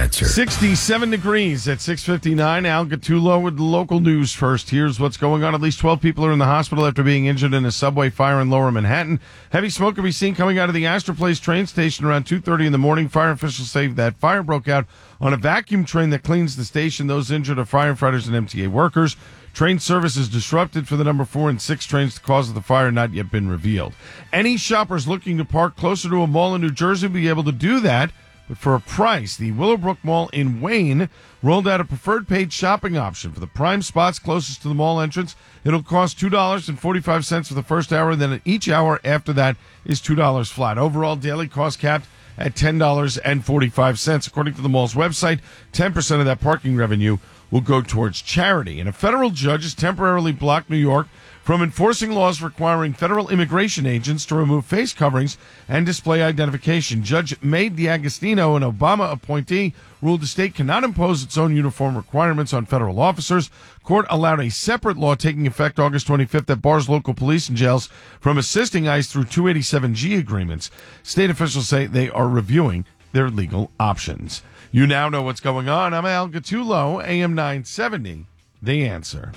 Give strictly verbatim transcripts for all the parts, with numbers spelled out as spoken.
Answer. sixty-seven degrees at six fifty-nine. Al Gattulo with the local news first. Here's what's going on. At least twelve people are in the hospital after being injured in a subway fire in Lower Manhattan. Heavy smoke can be seen coming out of the Astor Place train station around two thirty in the morning. Fire officials say that fire broke out on a vacuum train that cleans the station. Those injured are firefighters and M T A workers. Train service is disrupted for the number four and six trains. The cause of the fire not yet been revealed. Any shoppers looking to park closer to a mall in New Jersey will be able to do that, but for a price. The Willowbrook Mall in Wayne rolled out a preferred paid shopping option for the prime spots closest to the mall entrance. It'll cost two dollars and forty-five cents for the first hour, and then each hour after that is two dollars flat. Overall daily cost capped at ten dollars and forty-five cents. According to the mall's website, ten percent of that parking revenue will go towards charity. And a federal judge has temporarily blocked New York from enforcing laws requiring federal immigration agents to remove face coverings and display identification. Judge May D'Agostino, an Obama appointee, ruled the state cannot impose its own uniform requirements on federal officers. Court allowed a separate law taking effect August twenty-fifth that bars local police and jails from assisting ICE through two eighty-seven G agreements. State officials say they are reviewing their legal options. You now know what's going on. I'm Al Gattulo, A M nine seventy, The Answer.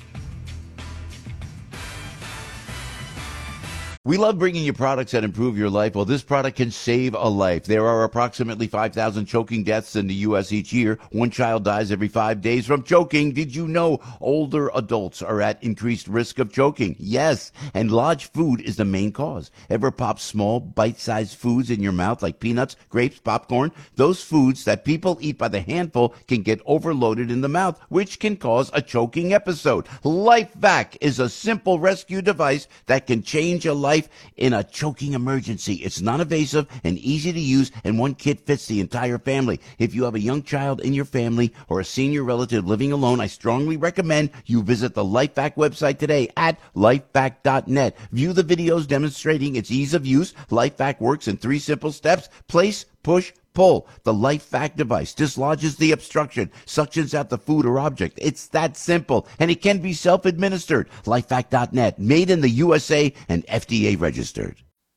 We love bringing you products that improve your life. Well, this product can save a life. There are approximately five thousand choking deaths in the U S each year. One child dies every five days from choking. Did you know older adults are at increased risk of choking? Yes, and large food is the main cause. Ever pop small, bite-sized foods in your mouth like peanuts, grapes, popcorn? Those foods that people eat by the handful can get overloaded in the mouth, which can cause a choking episode. LifeVac is a simple rescue device that can change a life in a choking emergency. It's non-invasive and easy to use, and one kit fits the entire family. If you have a young child in your family or a senior relative living alone, I strongly recommend you visit the LifeVac website today at lifevac dot net. View the videos demonstrating its ease of use. LifeVac works in three simple steps: place, push, pull. The LifeVac device dislodges the obstruction, suctions out the food or object. It's that simple, and it can be self-administered. lifevac dot net, made in the U S A and F D A registered.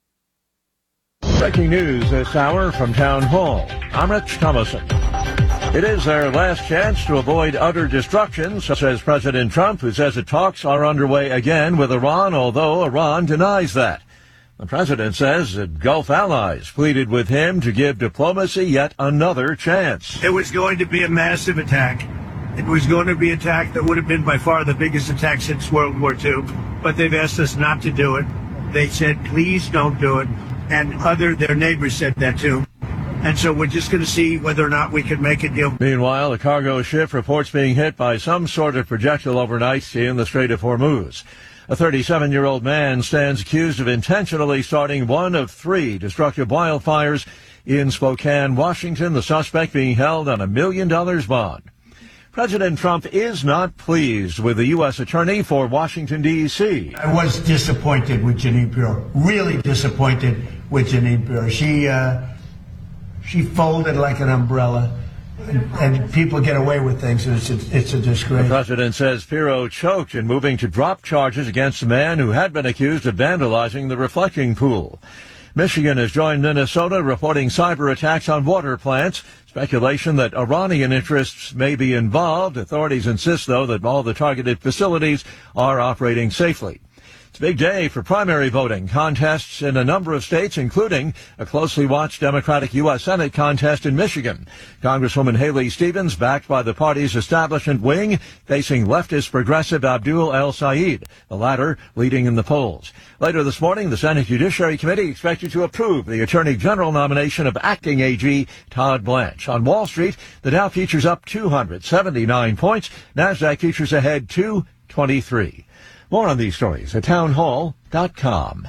Breaking news this hour from Town Hall. I'm Rich Thomason. It is their last chance to avoid utter destruction, says President Trump, who says the talks are underway again with Iran, although Iran denies that. The president says that Gulf allies pleaded with him to give diplomacy yet another chance. It was going to be a massive attack. It was going to be an attack that would have been by far the biggest attack since World War Two. But they've asked us not to do it. They said, please don't do it. And other, their neighbors said that too. And so we're just going to see whether or not we can make a deal. Meanwhile, a cargo ship reports being hit by some sort of projectile overnight in the Strait of Hormuz. A thirty-seven-year-old man stands accused of intentionally starting one of three destructive wildfires in Spokane, Washington, the suspect being held on a million dollars bond. President Trump is not pleased with the U S attorney for Washington, D C I was disappointed with Jeanine Pirro, really disappointed with Jeanine Pirro. She, uh, she folded like an umbrella. And, and people get away with things. It's a, it's a disgrace. The president says Pirro choked in moving to drop charges against a man who had been accused of vandalizing the reflecting pool. Michigan has joined Minnesota reporting cyber attacks on water plants. Speculation that Iranian interests may be involved. Authorities insist, though, that all the targeted facilities are operating safely. It's a big day for primary voting. Contests in a number of states, including a closely watched Democratic U S Senate contest in Michigan. Congresswoman Haley Stevens, backed by the party's establishment wing, facing leftist progressive Abdul El-Sayed, the latter leading in the polls. Later this morning, the Senate Judiciary Committee expected to approve the Attorney General nomination of acting A G Todd Blanche. On Wall Street, the Dow futures up two hundred seventy-nine points. NASDAQ futures ahead two twenty-three. More on these stories at town hall dot com.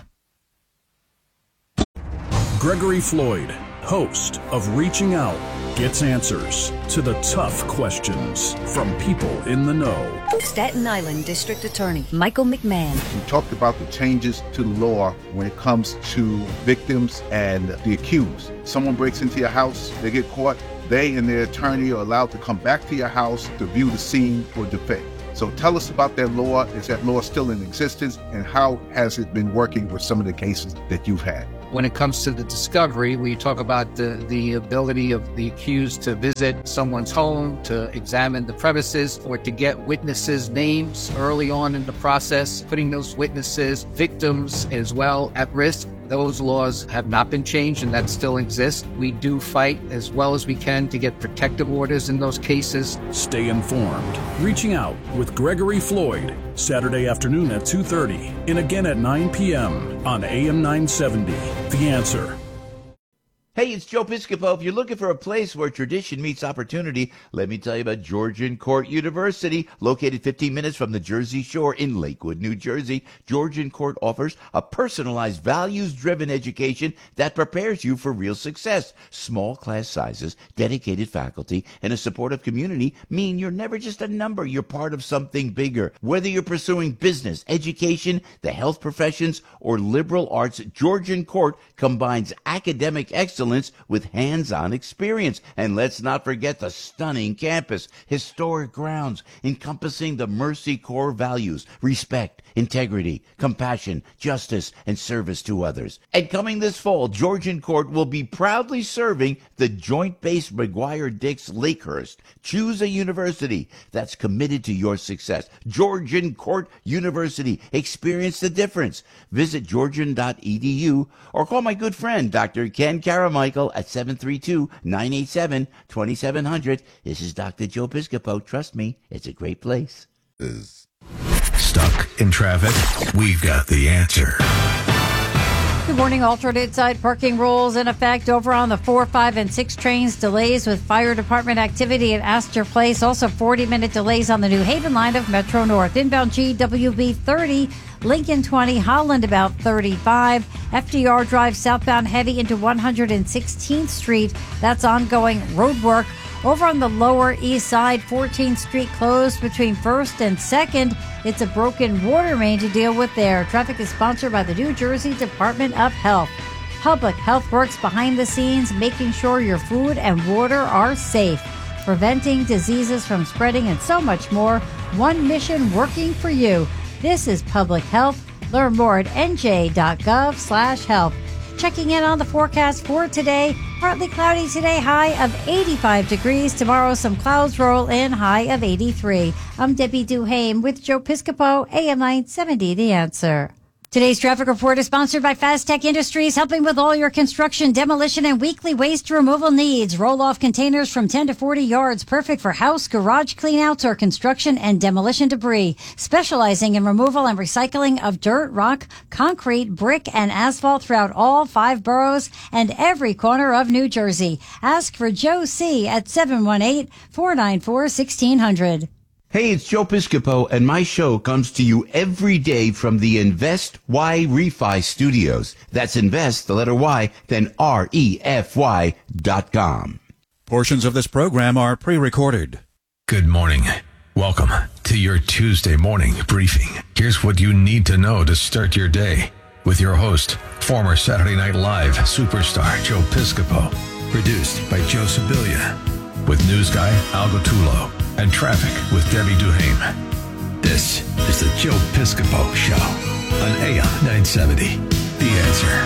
Gregory Floyd, host of Reaching Out, gets answers to the tough questions from people in the know. Staten Island District Attorney Michael McMahon. We talked about the changes to the law when it comes to victims and the accused. Someone breaks into your house, they get caught, they and their attorney are allowed to come back to your house to view the scene for defense. So tell us about that law. Is that law still in existence? And how has it been working with some of the cases that you've had? when it comes to the discovery, we talk about the, the ability of the accused to visit someone's home, to examine the premises, or to get witnesses' names early on in the process, putting those witnesses, victims as well, at risk. Those laws have not been changed, and that still exists. We do fight as well as we can to get protective orders in those cases. Stay informed. Reaching Out with Gregory Floyd, Saturday afternoon at two thirty and again at nine p.m. on A M nine seventy. The Answer. Hey, it's Joe Piscopo. If you're looking for a place where tradition meets opportunity, let me tell you about Georgian Court University, located fifteen minutes from the Jersey Shore in Lakewood, New Jersey. Georgian Court offers a personalized, values-driven education that prepares you for real success. Small class sizes, dedicated faculty, and a supportive community mean you're never just a number. You're part of something bigger. Whether you're pursuing business, education, the health professions, or liberal arts, Georgian Court combines academic excellence with hands-on experience. And let's not forget the stunning campus, historic grounds encompassing the Mercy core values: respect, integrity, compassion, justice, and service to others. And coming this fall, Georgian Court will be proudly serving the Joint Base McGuire-Dix Lakehurst. Choose a university that's committed to your success. Georgian Court University. Experience the difference. Visit georgian dot e d u or call my good friend, Doctor Ken Caramichael, at seven three two, nine eight seven, two seven zero zero. This is Doctor Joe Piscopo. Trust me, it's a great place. Stuck in traffic? We've got the answer. Good morning. Alternate side parking rules in effect over on the four, five, and six trains. Delays with fire department activity at Astor Place. Also forty-minute delays on the New Haven line of Metro North. Inbound G W B thirty, Lincoln twenty, Holland about thirty-five. F D R Drive southbound heavy into one hundred sixteenth Street. That's ongoing road work. Over on the Lower East Side, fourteenth Street closed between first and second. It's a broken water main to deal with there. Traffic is sponsored by the New Jersey Department of Health. Public Health works behind the scenes, making sure your food and water are safe, preventing diseases from spreading, and so much more. One mission working for you. This is Public Health. Learn more at n j dot gov slash health. Checking in on the forecast for today. Partly cloudy today, high of eighty-five degrees. Tomorrow, some clouds roll in, high of eighty-three. I'm Debbie Duhame with Joe Piscopo, A M nine seventy, The Answer. Today's traffic report is sponsored by Fastech Industries, helping with all your construction, demolition, and weekly waste removal needs. Roll-off containers from ten to forty yards, perfect for house, garage cleanouts, or construction and demolition debris. Specializing in removal and recycling of dirt, rock, concrete, brick, and asphalt throughout all five boroughs and every corner of New Jersey. Ask for Joe C. at seven one eight, four nine four, one six zero zero. Hey, it's Joe Piscopo, and my show comes to you every day from the Invest Y Refi Studios. That's Invest, the letter Y, then R E F Y dot com. Portions of this program are pre-recorded. Good morning. Welcome to your Tuesday morning briefing. Here's what you need to know to start your day with your host, former Saturday Night Live superstar Joe Piscopo. Produced by Joe Sibilia. With news guy Al Gattullo. And traffic with Debbie Duhame. This is the Joe Piscopo Show on A M nine seventy. The Answer.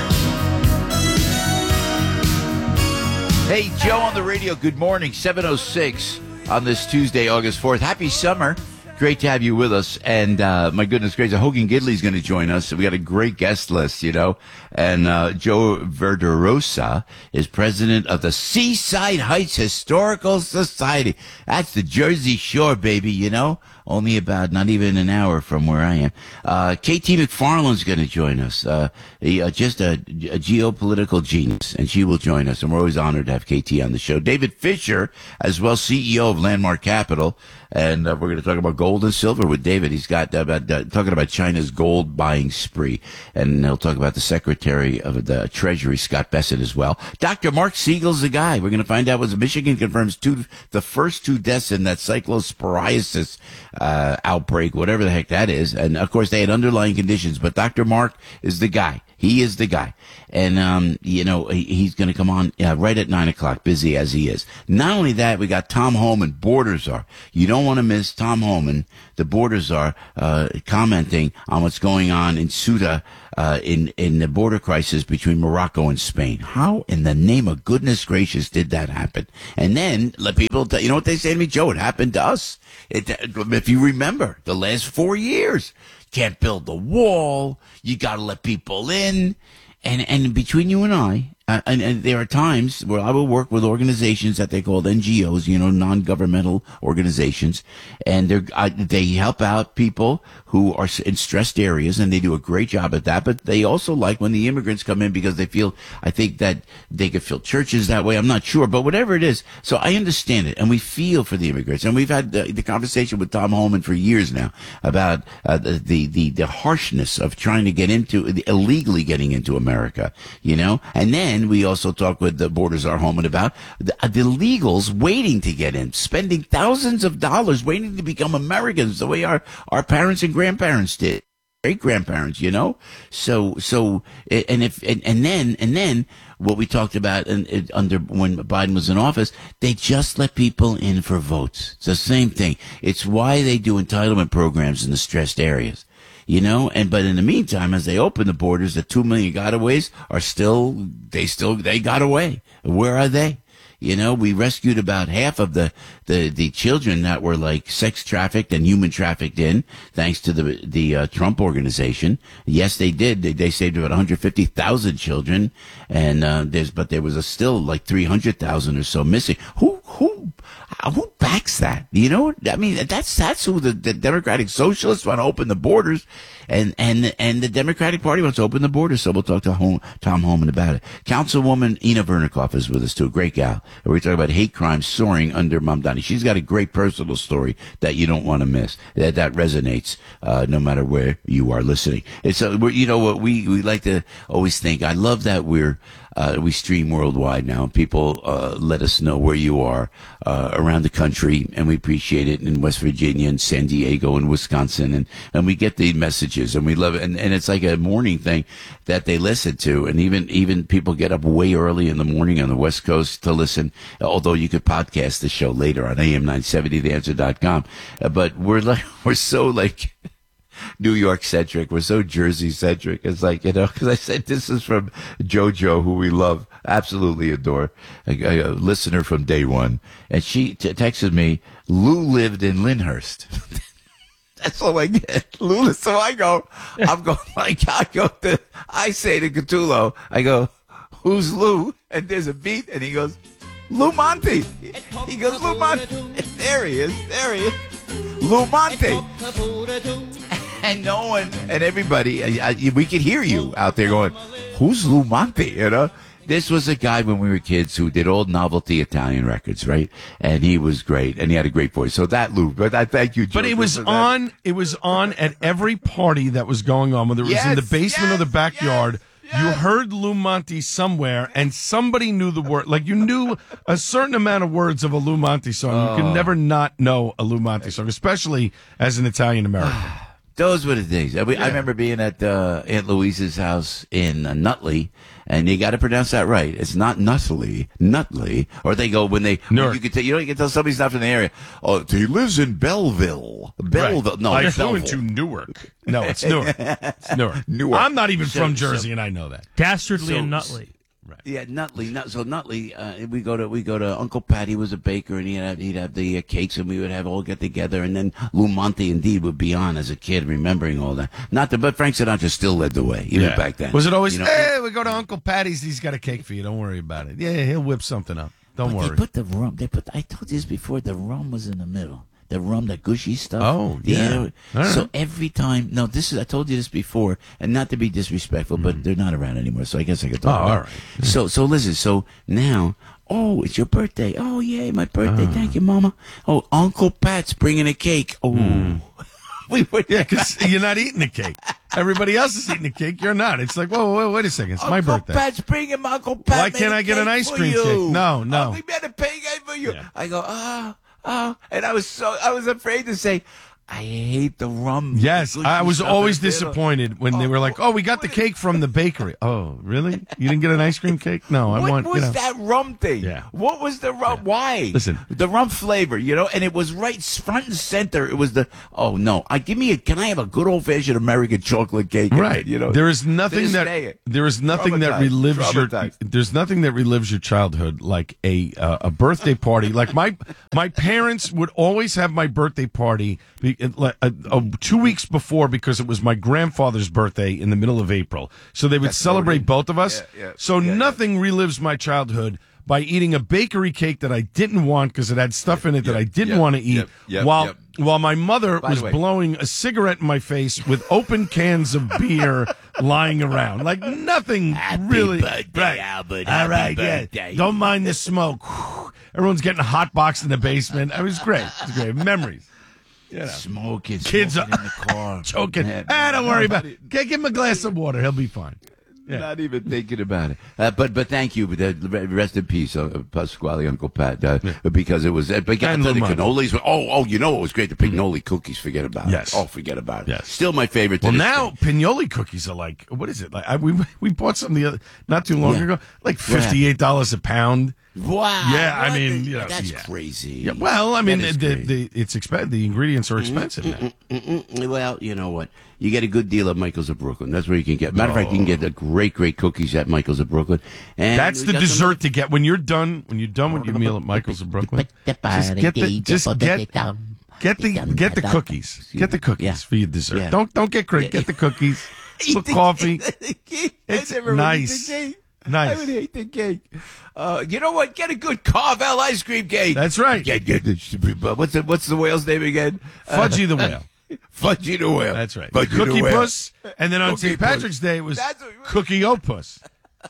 Hey, Joe on the radio. Good morning. seven oh six on this Tuesday, August fourth. Happy summer. Great to have you with us. And uh, my goodness gracious, Hogan Gidley's going to join us. We got a great guest list, you know. And uh, Joe Verderosa is president of the Seaside Heights Historical Society. That's the Jersey Shore, baby, you know. Only about not even an hour from where I am. Uh, K T McFarland's going to join us. Uh, he, uh, just a, a geopolitical genius, and she will join us. And we're always honored to have K T on the show. David Fisher, as well, C E O of Landmark Capital. And uh, we're going to talk about gold and silver with David. He's got uh, about uh, talking about China's gold buying spree. And he'll talk about the Secretary of the Treasury, Scott Bessent, as well. Doctor Mark Siegel's the guy. We're going to find out what Michigan confirms two, the first two deaths in that cyclosporiasis Uh, outbreak, whatever the heck that is. And of course, they had underlying conditions, but Doctor Mark is the guy. He is the guy. And, um, you know, he, he's going to come on uh, right at nine o'clock, busy as he is. Not only that, we got Tom Homan, border czar. You don't want to miss Tom Homan, the border czar, uh, commenting on what's going on in Ceuta, uh, in, in the border crisis between Morocco and Spain. How in the name of goodness gracious did that happen? And then let people, tell, you know what they say to me, Joe, it happened to us. It, if you remember, the last four years, can't build the wall. You got to let people in. And, and between you and I, uh, and, and there are times where I will work with organizations that they call N G Os, you know, non-governmental organizations, and they uh, they help out people who are in stressed areas, and they do a great job at that. But they also like when the immigrants come in because they feel, I think that they could fill churches that way. I'm not sure, but whatever it is. So I understand it, and we feel for the immigrants. And we've had the, the conversation with Tom Homan for years now about uh, the, the, the, the harshness of trying to get into, illegally getting into America, you know? And then we also talk with the Borders Are Homan about the, the illegals waiting to get in, spending thousands of dollars waiting to become Americans the way our, our parents and grandparents did, great grandparents, you know. So, so, and if, and, and then, and then, what we talked about and and under when Biden was in office, they just let people in for votes. It's the same thing. It's why they do entitlement programs in the stressed areas, you know. And but in the meantime, as they open the borders, the two million gotaways are still they still they got away. Where are they? You know, we rescued about half of the, the, the children that were like sex trafficked and human trafficked in, thanks to the the uh, Trump organization. Yes, they did. They, they saved about one hundred fifty thousand children, and uh, there's but there was a still like three hundred thousand or so missing. Who who who backs that? You know, I mean, that's that's who the, the Democratic Socialists want to open the borders, and and and the Democratic Party wants to open the borders. So we'll talk to Hom- Tom Homan about it. Councilwoman Ina Vernikoff is with us too. Great gal. And we're talking about hate crimes soaring under Mamdani. She's got a great personal story that you don't want to miss. That that resonates uh, no matter where you are listening. It's uh, we're, you know what we we like to always think. I love that we're. Uh, we stream worldwide now. People uh, let us know where you are uh, around the country, and we appreciate it in West Virginia and San Diego and Wisconsin, and, and we get the messages, and we love it. And, and it's like a morning thing that they listen to, and even even people get up way early in the morning on the West Coast to listen, although you could podcast the show later on A M nine seventy the answer dot com. Uh, but we're like we're so like... New York centric. We're so Jersey centric. It's like, you know, because I said this is from JoJo, who we love, absolutely adore, a, a listener from day one. And she t- texted me, Lou lived in Lyndhurst. That's all I get. Lou. So I go, I'm going like, I go to, I say to Catullo, I go, who's Lou? And there's a beat, and he goes, Lou Monte. He goes, Lou Monte. There he is. There he is. Lou Monte. And no one, and everybody, I, I, we could hear you out there going, who's Lou Monte, you know? This was a guy when we were kids who did old novelty Italian records, right? And he was great, and he had a great voice. So that, Lou, but I thank you, George. But it was on, it was on at every party that was going on, whether it was yes, in the basement yes, or the backyard. Yes. You heard Lou Monte somewhere, and somebody knew the word. Like, you knew a certain amount of words of a Lou Monte song. Oh. You could never not know a Lou Monte song, especially as an Italian-American. Those were the things. I, yeah. I remember being at uh, Aunt Louise's house in uh, Nutley, and you got to pronounce that right. It's not Nutley, Nutley. Or they go when they, when you can tell, you know, you can tell somebody's not from the area. Oh, he lives in Belleville. Belleville. Right. No, I Belleville. flew into Newark. No, it's Newark. It's Newark. Newark. I'm not even So- from Jersey, so- and I know that. Dastardly So- and Nutley. Right. Yeah, Nutley. Nut, so Nutley, uh, we go to we go to Uncle Pat. He was a baker, and he'd have, he'd have the uh, cakes, and we would have all get together. And then Lou Monte indeed would be on as a kid, remembering all that. Not that, but Frank Sinatra still led the way, even Yeah. back then. Was it always, You know, hey, we go to Uncle Patty's, he's got a cake for you. Don't worry about it. Yeah, he'll whip something up. Don't but worry. They put the rum. They put. I told you this before. The rum was in the middle. The rum, the gushy stuff. Oh, The- yeah. you know, All so right. every time, no, this is. I told you this before, and not to be disrespectful, but they're not around anymore. So I guess I could talk. Oh, about all it. right. So, so listen. So now, oh, it's your birthday. Oh, yay, my birthday. Ah. Thank you, Mama. Oh, Uncle Pat's bringing a cake. Oh, we were Yeah, because you're not eating the cake. Everybody else is eating the cake. You're not. It's like, whoa, whoa, wait a second. It's my Uncle birthday. Pat's bringing my Uncle Pat. Why made can't a I get an cake ice for cream you. cake? No, no. Oh, we made a cake for you. Yeah. I go, ah, oh, oh, and I was so I was afraid to say, I hate the rum. Yes, Good I was stuff always in the middle. disappointed when they were like, "Oh, we got the cake from the bakery." Oh, really? You didn't get an ice cream cake? No, I What want. was you know. that rum thing? Yeah. What was the rum? Why? Listen. the rum flavor, you know, and it was right front and center. It was the oh no, I give me a. Can I have a good old fashioned American chocolate cake? Right. You know, there is nothing this that day. there is nothing that Traumatized. relives your Traumatized. there's nothing that relives your childhood like a uh, a birthday party. Like my my parents would always have my birthday party be, uh, uh, uh, two weeks before because it was my grandfather's birthday in the middle of April. So they would That's celebrate loaded. both of us. Yeah, yeah, so yeah, nothing relives my childhood by eating a bakery cake that I didn't want because it had stuff in it that I didn't yep, want to eat. yep, yep, while yep. while my mother By the was way- blowing a cigarette in my face with open cans of beer lying around. Like nothing really. birthday, right. Albert. All Happy right, birthday. yeah. Don't mind the smoke. Everyone's getting a hot box in the basement. It was great. It was great. Memories. You know. Smoking, Kids smoking are in the car, choking. Man, Ah, don't worry about nobody- it. Give him a glass of water. He'll be fine. Yeah. Not even thinking about it. Uh, but but thank you. But, uh, rest in peace, uh, Pasquale, Uncle Pat, uh, because it was. Uh, but And the Lamont. cannolis. were- Oh oh, you know it was great. The pignoli cookies. Forget about Yes. it. Oh, forget about it. Yes. Still my favorite. to Well, this now day. pinoli cookies are like, what is it? Like I, we we bought some the other not too long Yeah. ago, like fifty eight dollars a pound. Wow. Yeah, I what mean, the- you know, that's yeah. crazy. Yeah, well, I mean, That is the, crazy. the, it's expensive. The ingredients are expensive now. Mm-mm. Well, you know what? You get a good deal at Michael's of Brooklyn. That's where you can get. Matter of fact, you can get the great, great cookies at Michael's of Brooklyn. And That's we the got some- dessert to get when you're done. When you're done with your meal at Michael's of Brooklyn, just get the just get get the get the cookies. Get the cookies Yeah. for your dessert. Yeah. Don't don't get cake. Get the cookies. Put coffee. It's I never would nice. eat the cake. Nice. I would hate the cake. Uh, you know what? Get a good Carvel ice cream cake. That's right. Get, get the, what's the what's the whale's name again? Fudgy the whale. Fudgy the whale. That's right. Fudgy Cookie the whale. Puss, and then on Cookie Saint Patrick's Puss. Day it was That's what- Cookie Opus.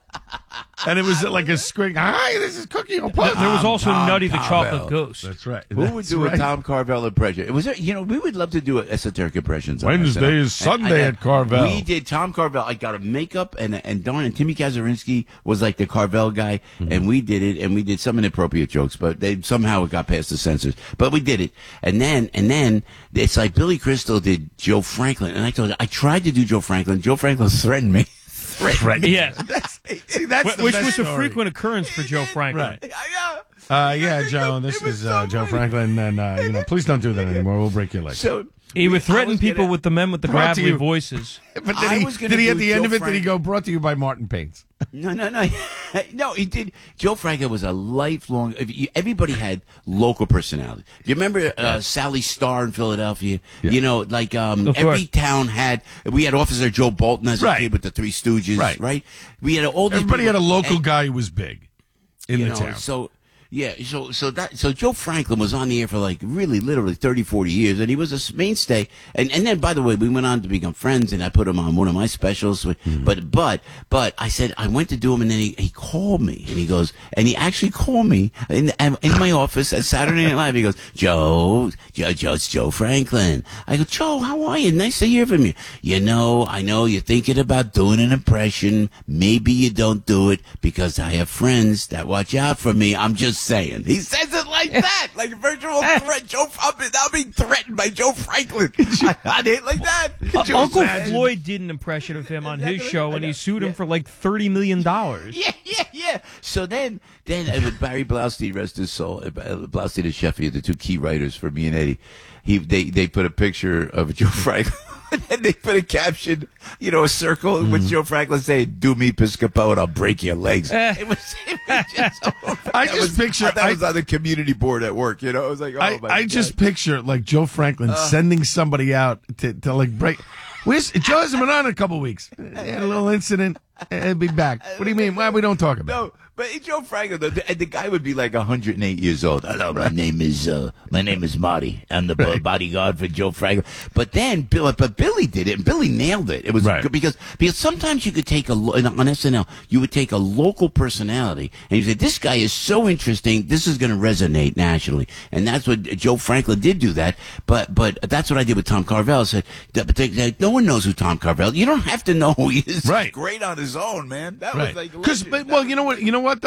And it was like a squig. Hi, this is Cookie Opus. There was also Tom Nutty the Carvel. Chocolate Ghost. That's right. Who would That's do right. a Tom Carvel impression? It was there, you know, we would love to do esoteric impressions. on Wednesday ourselves. is Sunday And- at Carvel. We did Tom Carvel. I got a makeup and and darn, and Timmy Kazurinsky was like the Carvel guy, Mm-hmm. and we did it, and we did some inappropriate jokes, but they somehow it got past the censors. But we did it, and then and then it's like Billy Crystal did Joe Franklin, and I told you I tried to do Joe Franklin. Joe Franklin threatened me. threatened me. Yeah. See, that's Wh- the Which best was a story. frequent occurrence for Joe Franklin. Right. Yeah. Uh, yeah, Joe. This is uh, Joe Franklin, and uh, you know, please don't do that anymore. We'll break your leg. So He would I threaten was people gonna- with the men with the Brought to gravelly you- voices. But I did he, was gonna did he at do the end Joe of it? Did he Frank- go brought to you by Martin Paints? No, no, no, no. He did. Joe Franklin was a lifelong. if you- Everybody had local personality. Do you remember uh, Sally Starr in Philadelphia? Yeah. You know, like um, Of every course. town had. We had Officer Joe Bolton as a Right. kid with the Three Stooges, Right. right? We had all these Everybody had a people- local and- guy who was big in you the know, town. So yeah, so so that so Joe Franklin was on the air for like really literally thirty, forty years, and he was a s- mainstay. And and then by the way, we went on to become friends, and I put him on one of my specials. with- Mm-hmm. But but but I said I went to do him, and then he, he called me, and he goes, and he actually called me in in my office at Saturday Night Live. He goes, Joe, Joe, Joe, it's Joe Franklin. I go, Joe, how are you? Nice to hear from you. You know, I know you're thinking about doing an impression. Maybe you don't do it because I have friends that watch out for me. I'm just saying. He says it like that, like a virtual threat. Joe, I'm now being threatened by Joe Franklin. I, I did it like that. Uh, Joe Uncle Franklin. Floyd did an impression of him on his show, and he sued him for like thirty million dollars. Yeah, yeah, yeah. So then, then uh, with Barry Blaustein, rest his soul, uh, Blaustein and Sheffield, the two key writers for me and Eddie, he they they put a picture of Joe Franklin. And then they put a caption, you know, a circle with Joe Franklin saying, "Do me, Piscopo, and I'll break your legs." It was, it was just. I that just was, picture- I, thought I- it was on the community board at work. You know, I was like, "Oh I, my I God." just picture like Joe Franklin sending somebody out to, to like break. Where's, Joe hasn't been on in a couple weeks. He had a little incident. He'll be back. What do you mean? Why we don't talk about? No, but Joe Franklin, the, and the guy would be like one hundred eight years old. Hello, my name is uh, my name is Marty. I'm the Right. bodyguard for Joe Franklin. But then, Bill, but Billy did it, and Billy nailed it. It was Right. good because because sometimes you could take a lo- on S N L, you would take a local personality, and you say, "This guy is so interesting. This is going to resonate nationally." And that's what Joe Franklin did do that. But but that's what I did with Tom Carvel. I said, that- but they, they, no one knows who Tom Carvel. You don't have to know who he is. Right. He's great on his own, man. That Right. was like Because, legend. well, you know what? You know what though?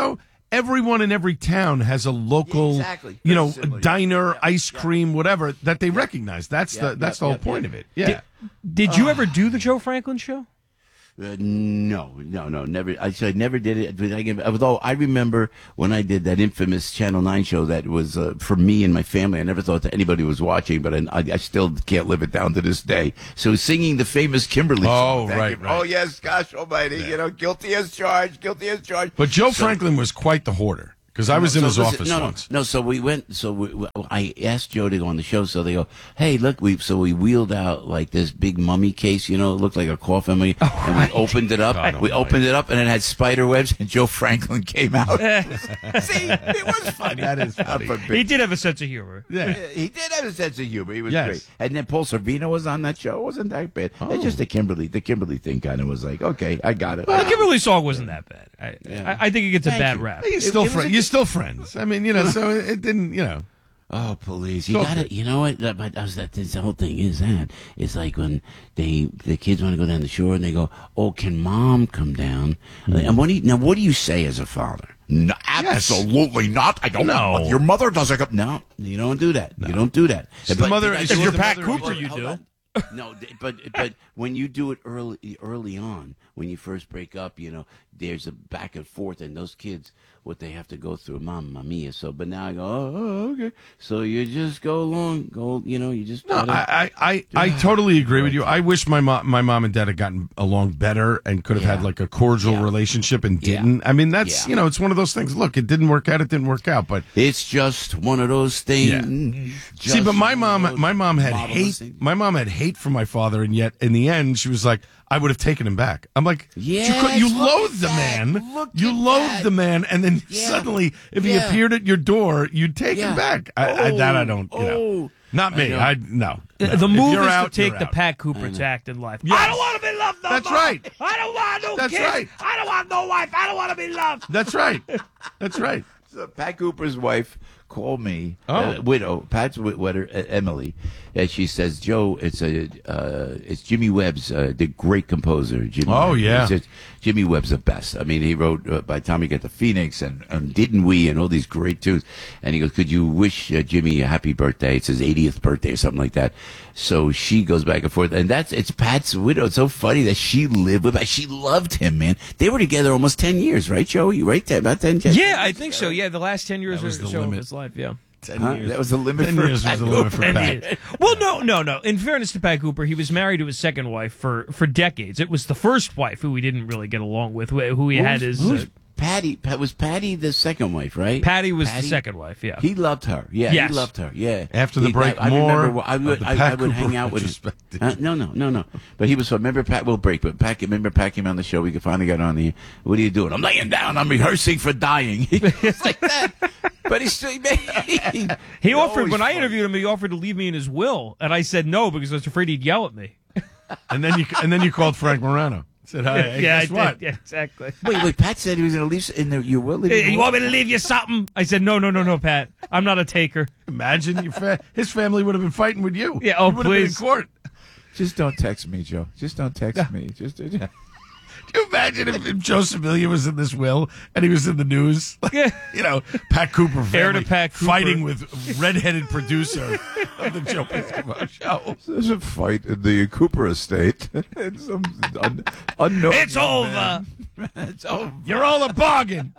everyone in every town has a local, Yeah, exactly. you know, Very similar, yeah. diner, ice cream, whatever that they recognize. That's Yeah, the that's yeah, the whole yeah, point yeah. of it. Yeah. Did, did you ever do the Joe Franklin show? Uh, no, no, no, never. I said I never did it. But I, although I remember when I did that infamous Channel Nine show that was uh, for me and my family. I never thought that anybody was watching, but I, I still can't live it down to this day. So singing the famous Kimberly Oh, song. Thank right, you. right. Oh yes, gosh Almighty, you know, guilty as charged, guilty as charged. But Joe So- Franklin was quite the hoarder because I was in So his listen, office no, no, once. No, so we went. So we, we- I asked Joe to go on the show. So they go, "Hey, look, we." So we wheeled out like this big mummy case. You know, it looked like a coffin. We, Oh, and we opened it up. God we almighty. opened it up, and it had spider webs. And Joe Franklin came out. See, it was funny. That is funny. But He did have a sense of humor. Yeah. he did have a sense of humor. He was Yes. great. And then Paul Sorvino was on that show. It wasn't that bad. It's just the Kimberly, the Kimberly thing kind of was like, okay, I got it. Well, the Kimberly song wasn't that bad. I, Yeah. I, I think it gets a Thank bad you. rap. You're It- still it was friends. a- You're still friends. I mean, you know, so it, it didn't, you know. Oh, police! You Go got for to it. You know what? That, but that's, that, this whole thing is that it's like when they the kids want to go down the shore and they go, "Oh, can mom come down?" And what do you, now? What do you say as a father? No, absolutely not. I don't. No. Want, your mother doesn't come. No, you don't do that. You don't do that. So the mother- but- if If Well, you're the Pat mother- Cooper, you Hold do. on. No, th- but but when you do it early early on, when you first break up, you know, there's a back and forth, and those kids, what they have to go through, mamma mia. So, but now I go, oh, oh, okay. So you just go along, go, you know, you just. No, gotta- I, I, I, I totally agree with you. I wish my mom, my mom and dad had gotten along better and could have had Yeah. like a cordial Yeah. relationship and Yeah. didn't. I mean, that's Yeah. you know, it's one of those things. Look, it didn't work out. It didn't work out. But It's just one of those things. see, but my mom, Just my mom had marvelous hate. things. My mom had hate for my father, and yet in the end, she was like, "I would have taken him back." I'm like, Yes, you, could, you look loathe at the that. man. Look You at loathe that. the man, and then Yeah. suddenly, if he Yeah. appeared at your door, you'd take him Yeah. back. I, I, that I Oh, don't. You know, oh. not me. I know. I, no. The, no. the If move you're is out, to take you're the out. Pat Cooper I know. tact in life. Yes. I don't want to be loved no That's more. right. I don't want no That's kids. right. I don't want no wife. I don't want to be loved. That's right. That's right. So Pat Cooper's wife called me, Oh. uh, widow, Pat's wi- widow, uh, Emily, and she says, "Joe, it's a, uh, it's Jimmy Webb's, uh, the great composer, Jimmy." Oh, Webb. yeah. He says, Jimmy Webb's the best. I mean, he wrote uh, By the Time We Get to Phoenix and, and Didn't We and all these great tunes. And he goes, "Could you wish uh, Jimmy a happy birthday?" It's his eightieth birthday or something like that. So she goes back and forth, and that's it's Pat's widow. It's so funny that she lived with. She loved him, man. They were together almost ten years, right, Joe? You right there about ten? ten Yeah, I think so. Yeah, the last ten years That was or the so of limit. his life. Yeah. Ten Huh? years. That was the limit Ten for years was Pat the limit for And Pat. he- well, no, no, no. In fairness to Pat Cooper, he was married to his second wife for, for decades. It was the first wife who he didn't really get along with, who who he had Who's- his. who's Uh, Patty? Pat, was Patty the second wife, right? Patty was Patty? the second wife. Yeah. He loved her. Yeah, Yes. he loved her. Yeah. After the He- break, I, I more remember I of would, the I, Pat I would hang Cooper out with him. retrospective. Uh, no, no, no, no. But he was. So remember, Pat. We'll break. But Pat. Remember, Pat came on the show. We could finally get on the. What are you doing? I'm laying down. I'm rehearsing for dying. It's like that. But he's still. He, He he offered, always when I funny. interviewed him, he offered to leave me in his will. And I said no because I was afraid he'd yell at me. And then you and then you called Frank Morano. Said, "Hi, hey, yeah, guess I what? did. Yeah, exactly. Wait, wait. Pat said he was going to leave in the, your will. Hey, you want me to leave you something? I said, no, no, no, no, Pat. I'm not a taker. Imagine your fa- his family would have been fighting with you. Yeah, oh, He would have been in please. court. Just don't text me, Joe. Just don't text me. Just. just Can you imagine if, if Joe Sibilia was in this will and he was in the news? Like, Yeah. you know, Pat Cooper family Heir to Pat Cooper. fighting with redheaded producer of the Joe Piscopo show. There's a fight in the Cooper estate. And some un- unknown. It's young over. man. It's over. You're all a bargain.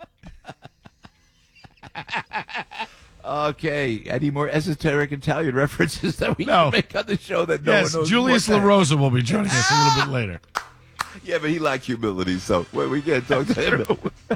Okay. Any more esoteric Italian references that we No. can make on the show that no yes, one knows? Julius what La the- Rosa will be joining us a little bit later. Yeah, but he lacked humility, so well, we can't talk to him.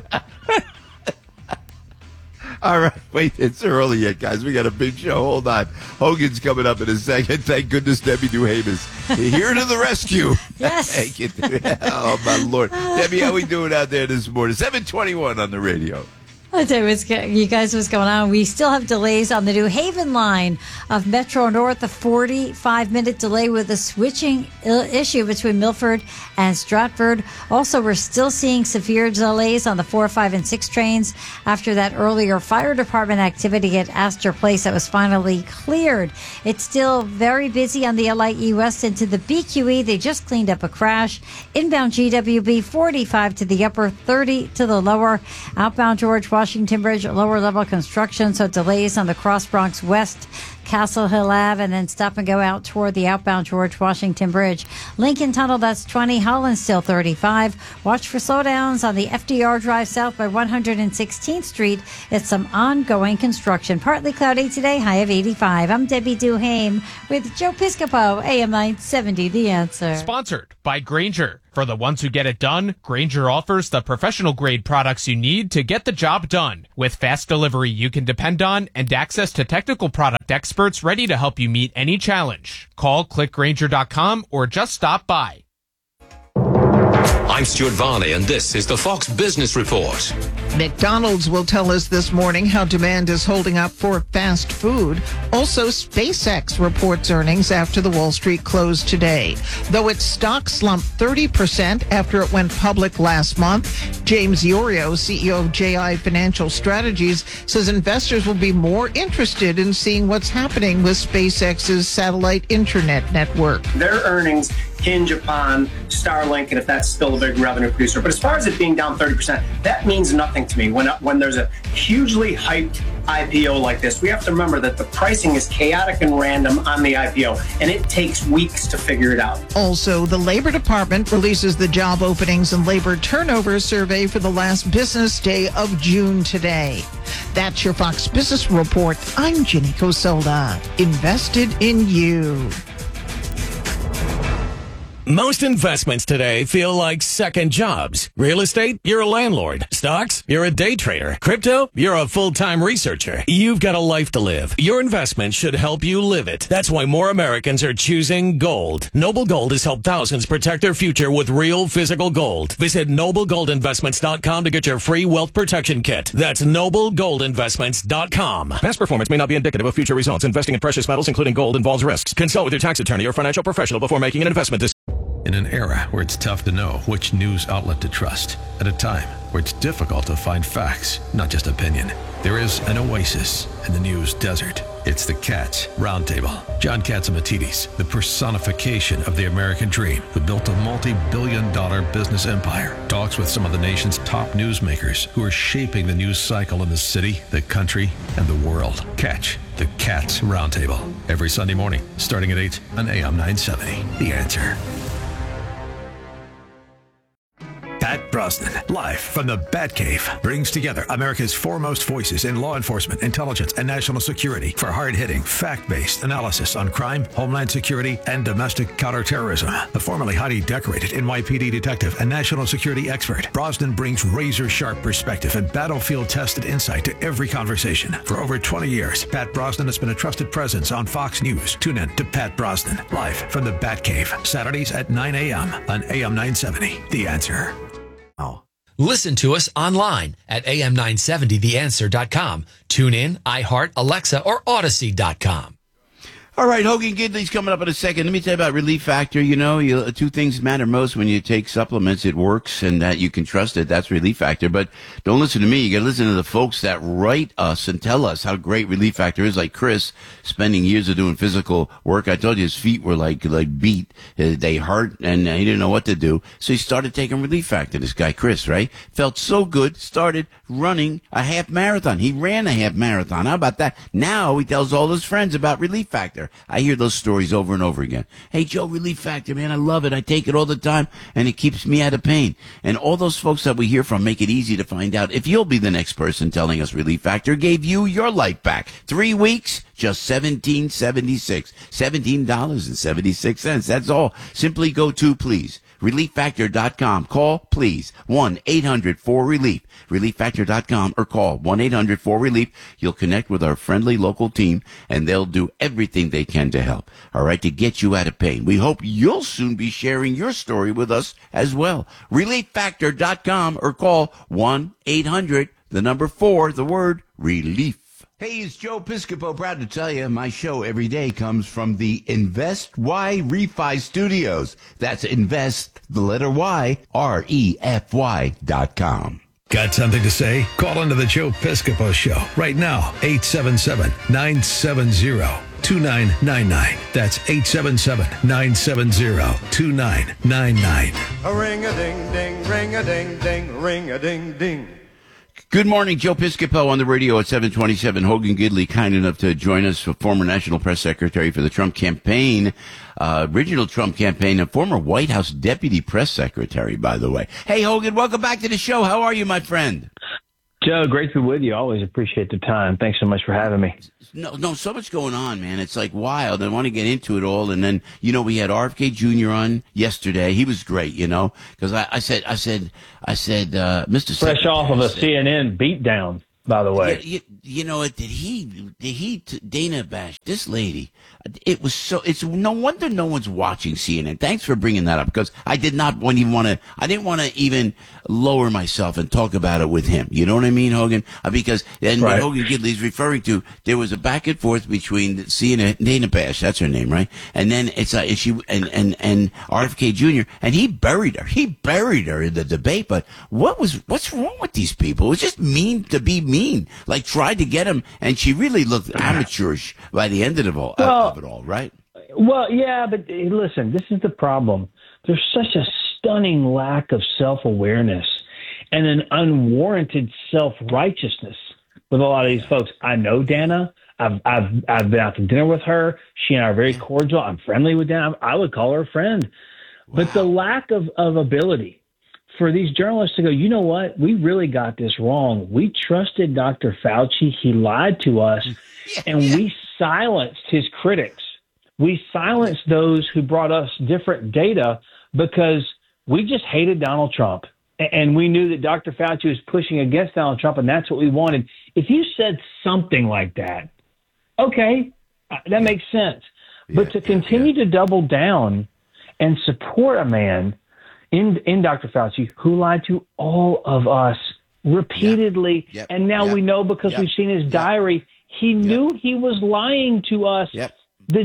All right, wait, it's early yet, guys. We got a big show. Hold on. Hogan's coming up in a second. Thank goodness Debbie Duhaime is here to the rescue. Yes. Thank you. Oh, my Lord. Debbie, how we doing out there this morning? seven twenty-one on the radio. I'll tell you, what's, go- you guys what's going on. We still have delays on the New Haven line of Metro North, a forty-five minute delay with a switching il- issue between Milford and Stratford. Also, we're still seeing severe delays on the four, five, and six trains after that earlier fire department activity at Astor Place that was finally cleared. It's still very busy on the L I E West into the B Q E. They just cleaned up a crash. Inbound G W B, forty-five to the upper, thirty to the lower. Outbound George Washington Washington Bridge, lower level construction, so delays on the Cross Bronx West, Castle Hill Ave, and then stop and go out toward the outbound George Washington Bridge. Lincoln Tunnel, that's twenty. Holland still thirty-five. Watch for slowdowns on the F D R Drive south by one hundred sixteenth Street. It's some ongoing construction. Partly cloudy today, high of eighty-five. I'm Debbie Duhame with Joe Piscopo, A M nine seventy, The Answer. Sponsored by Grainger. For the ones who get it done, Grainger offers the professional-grade products you need to get the job done. With fast delivery you can depend on and access to technical product experts ready to help you meet any challenge. Call click grainger dot com or just stop by. I'm Stuart Varney, and this is the Fox Business Report. McDonald's will tell us this morning how demand is holding up for fast food. Also, SpaceX reports earnings after the Wall Street closed today. Though its stock slumped thirty percent after it went public last month, James Iorio, C E O of J I Financial Strategies, says investors will be more interested in seeing what's happening with SpaceX's satellite internet network. Their earnings hinge upon Starlink, and if that's still a big revenue producer. But as far as it being down thirty percent, that means nothing to me. When when there's a hugely hyped I P O like this, we have to remember that the pricing is chaotic and random on the I P O, and it takes weeks to figure it out. Also, the Labor Department releases the job openings and labor turnover survey for the last business day of June today. That's your Fox Business Report. I'm Ginny Cosolda. Invested in you. Most investments today feel like second jobs. Real estate, you're a landlord. Stocks, you're a day trader. Crypto, you're a full-time researcher. You've got a life to live. Your investment should help you live it. That's why more Americans are choosing gold. Noble Gold has helped thousands protect their future with real physical gold. Visit noble gold investments dot com to get your free wealth protection kit. That's noble gold investments dot com. Past performance may not be indicative of future results. Investing in precious metals, including gold, involves risks. Consult with your tax attorney or financial professional before making an investment decision. In an era where it's tough to know which news outlet to trust, at a time where it's difficult to find facts, not just opinion, there is an oasis in the news desert. It's the Cats Roundtable. John Catsimatidis, the personification of the American dream, who built a multi-billion dollar business empire, talks with some of the nation's top newsmakers who are shaping the news cycle in the city, the country, and the world. Catch the Cats Roundtable every Sunday morning, starting at eight on A M nine seventy. The Answer. Pat Brosnan, live from the Batcave, brings together America's foremost voices in law enforcement, intelligence, and national security for hard-hitting, fact-based analysis on crime, homeland security, and domestic counterterrorism. A formerly highly decorated N Y P D detective and national security expert, Brosnan brings razor-sharp perspective and battlefield-tested insight to every conversation. For over twenty years, Pat Brosnan has been a trusted presence on Fox News. Tune in to Pat Brosnan, live from the Batcave, Saturdays at nine a.m. on A M nine seventy. The Answer. Listen to us online at A M nine seventy the answer dot com. Tune in, iHeart, Alexa, or Odyssey dot com. All right, Hogan Gidley's coming up in a second. Let me tell you about Relief Factor. You know, you, two things matter most when you take supplements. It works and that you can trust it. That's Relief Factor. But don't listen to me. You got to listen to the folks that write us and tell us how great Relief Factor is. Like Chris, spending years of doing physical work. I told you his feet were like like beat. They hurt, and he didn't know what to do. So he started taking Relief Factor. This guy, Chris, right? Felt so good. Started running a half marathon. He ran a half marathon. How about that? Now he tells all his friends about Relief Factor. I hear those stories over and over again. Hey, Joe, Relief Factor, man, I love it. I take it all the time, and it keeps me out of pain. And all those folks that we hear from make it easy to find out if you'll be the next person telling us Relief Factor gave you your life back. Three weeks, just seventeen seventy-six, seventeen dollars and seventy-six cents. That's all. Simply go to, please, relief factor dot com. Call, please, one eight hundred four relief, relief factor dot com, or call one eight hundred four relief. You'll connect with our friendly local team, and they'll do everything they can to help, all right, to get you out of pain. We hope you'll soon be sharing your story with us as well. relief factor dot com, or call one eight hundred, the number four, the word relief. Hey, it's Joe Piscopo, proud to tell you my show every day comes from the Invest Y Refi Studios. That's Invest, the letter Y, R E F Y dot com. Got something to say? Call into the Joe Piscopo Show right now. eight seven seven, nine seven zero, two nine nine nine. That's eight seven seven, nine seven zero, two nine nine nine. A ring-a-ding-ding, ring-a-ding-ding, ring-a-ding-ding. Good morning, Joe Piscopo on the radio at seven twenty-seven. Hogan Gidley, kind enough to join us, former National Press Secretary for the Trump campaign, uh, original Trump campaign, and former White House Deputy Press Secretary, by the way. Hey, Hogan, welcome back to the show. How are you, my friend? Joe, great to be with you. Always appreciate the time. Thanks so much for having me. No, no, so much going on, man. It's like wild. I want to get into it all. And then, you know, we had R F K Junior on yesterday. He was great, you know, because I, I said, I said, I said, uh, Mister Fresh Secretary, off of a said, C N N beatdown, by the way. You, you, you know what? Did he, did he, Dana Bash, this lady, it was so, it's no wonder no one's watching C N N. Thanks for bringing that up, because I did not want even want to, I didn't want to even lower myself and talk about it with him. You know what I mean, Hogan? Uh, because, and Right. what Hogan Gidley's referring to, there was a back and forth between C N N, Dana Bash, that's her name, right? And then it's, uh, and she, and, and, and R F K Junior, and he buried her. He buried her in the debate, but what was, what's wrong with these people? It was just mean to be mean. Like, tried to get him, and she really looked amateurish by the end of it all, Well, of it all, right? Well, yeah, but eh, listen, this is the problem. There's such a stunning lack of self-awareness and an unwarranted self-righteousness with a lot of these folks. I know Dana. I've I've I've been out to dinner with her. She and I are very cordial. I'm friendly with Dana. I would call her a friend. But the lack of, of ability for these journalists to go, you know what? We really got this wrong. We trusted Doctor Fauci. He lied to us, and we silenced his critics. We silenced those who brought us different data because we just hated Donald Trump. A- And we knew that Doctor Fauci was pushing against Donald Trump, and that's what we wanted. If you said something like that, okay, uh, that makes sense. But to continue to double down and support a man in in Doctor Fauci who lied to all of us repeatedly, Yep. and now Yep. we know because Yep. we've seen his diary, he knew he was lying to us. The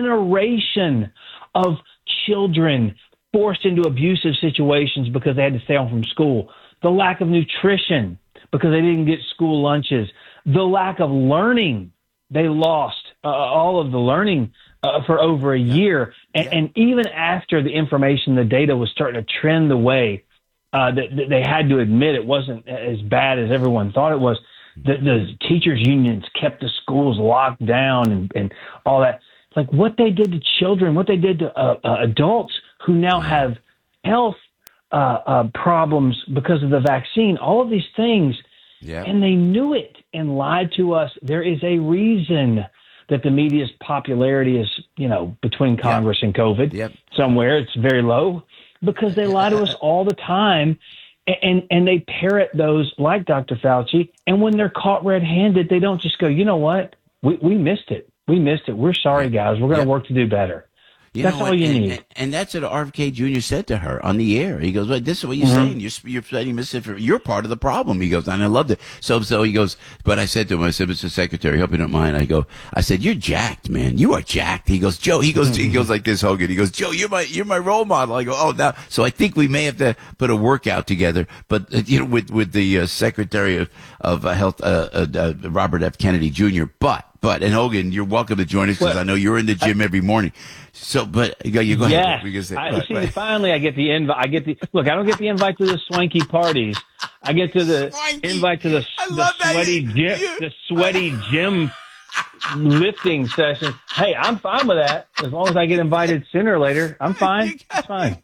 generation of children forced into abusive situations because they had to stay home from school, the lack of nutrition because they didn't get school lunches, the lack of learning. They lost uh, all of the learning uh, for over a year. And, and even after the information, the data was starting to trend the way uh, that, that they had to admit it wasn't as bad as everyone thought it was. The, the teachers' unions kept the schools locked down and, and all that. Like what they did to children, what they did to uh, uh, adults who now have health uh, uh, problems because of the vaccine, all of these things. Yeah. And they knew it and lied to us. There is a reason that the media's popularity is, you know, between Congress and COVID. Yep. Somewhere it's very low because they lie to us all the time. And, and, and they parrot those like Doctor Fauci. And when they're caught red-handed, they don't just go, you know what? We, we missed it. We missed it. We're sorry, guys. We're going to work to do better. You That's know all what? you and, need. And, and that's what R F K Junior said to her on the air. He goes, "Wait, this is what you're Mhm. saying. You're you're saying misinformation. You're part of the problem." He goes, and I loved it. So so he goes, but I said to him, I said, "Mister Secretary, hope you don't mind." I go, I said, "You're jacked, man. You are jacked." He goes, "Joe." He goes, he goes like this, Hogan. He goes, "Joe, you're my you're my role model." I go, "Oh, now." So I think we may have to put a workout together. But uh, you know, with with the uh, Secretary of of uh, Health, uh, uh, uh, Robert F. Kennedy Junior But. But, and Hogan, you're welcome to join us because I know you're in the gym every morning. So, but you go, you go Yes. ahead. Because, I, right, see, right. finally, I get the invite. I get the look. I don't get the invite to the swanky parties. I get to the invite to the, the sweaty gym, the sweaty gym lifting session. Hey, I'm fine with that as long as I get invited sooner or later. I'm fine. It's fine.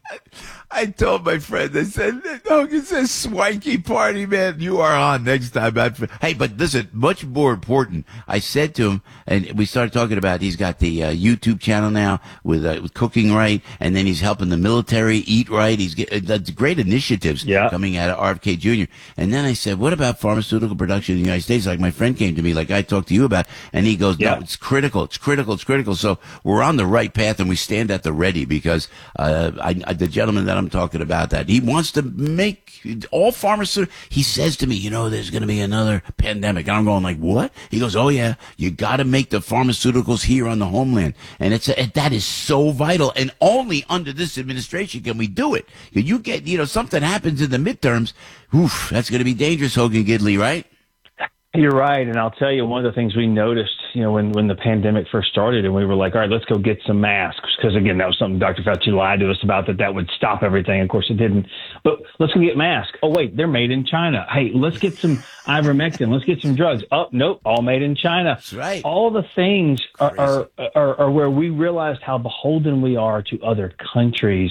I told my friend, I said, Hogan says swanky party, man. You are on next time. Hey, but listen, much more important. I said to him, and we started talking about he's got the uh, YouTube channel now with, uh, with Cooking Right, and then he's helping the military eat right. He's get, uh, that's great initiatives coming out of R F K Junior And then I said, what about pharmaceutical production in the United States? Like my friend came to me, like I talked to you about, and he goes, no, it's critical. It's critical. It's critical. So we're on the right path, and we stand at the ready because uh, I, I, the gentleman that I'm talking about, that he wants to make all pharmaceutical. He says to me, you know, there's going to be another pandemic. And I'm going like, what? He goes, oh yeah, you got to make the pharmaceuticals here on the homeland, and it's a, that is so vital. And only under this administration can we do it. You get, you know, something happens in the midterms. Oof, that's going to be dangerous, Hogan Gidley, right? You're right, and I'll tell you one of the things we noticed you know, when, when the pandemic first started and we were like, all right, let's go get some masks. Because, again, that was something Doctor Fauci lied to us about, that that would stop everything. Of course, it didn't. But let's go get masks. Oh, wait, they're made in China. Hey, let's get some ivermectin. Let's get some drugs. Oh, nope, all made in China. That's right. All the things are, are, are, are where we realized how beholden we are to other countries.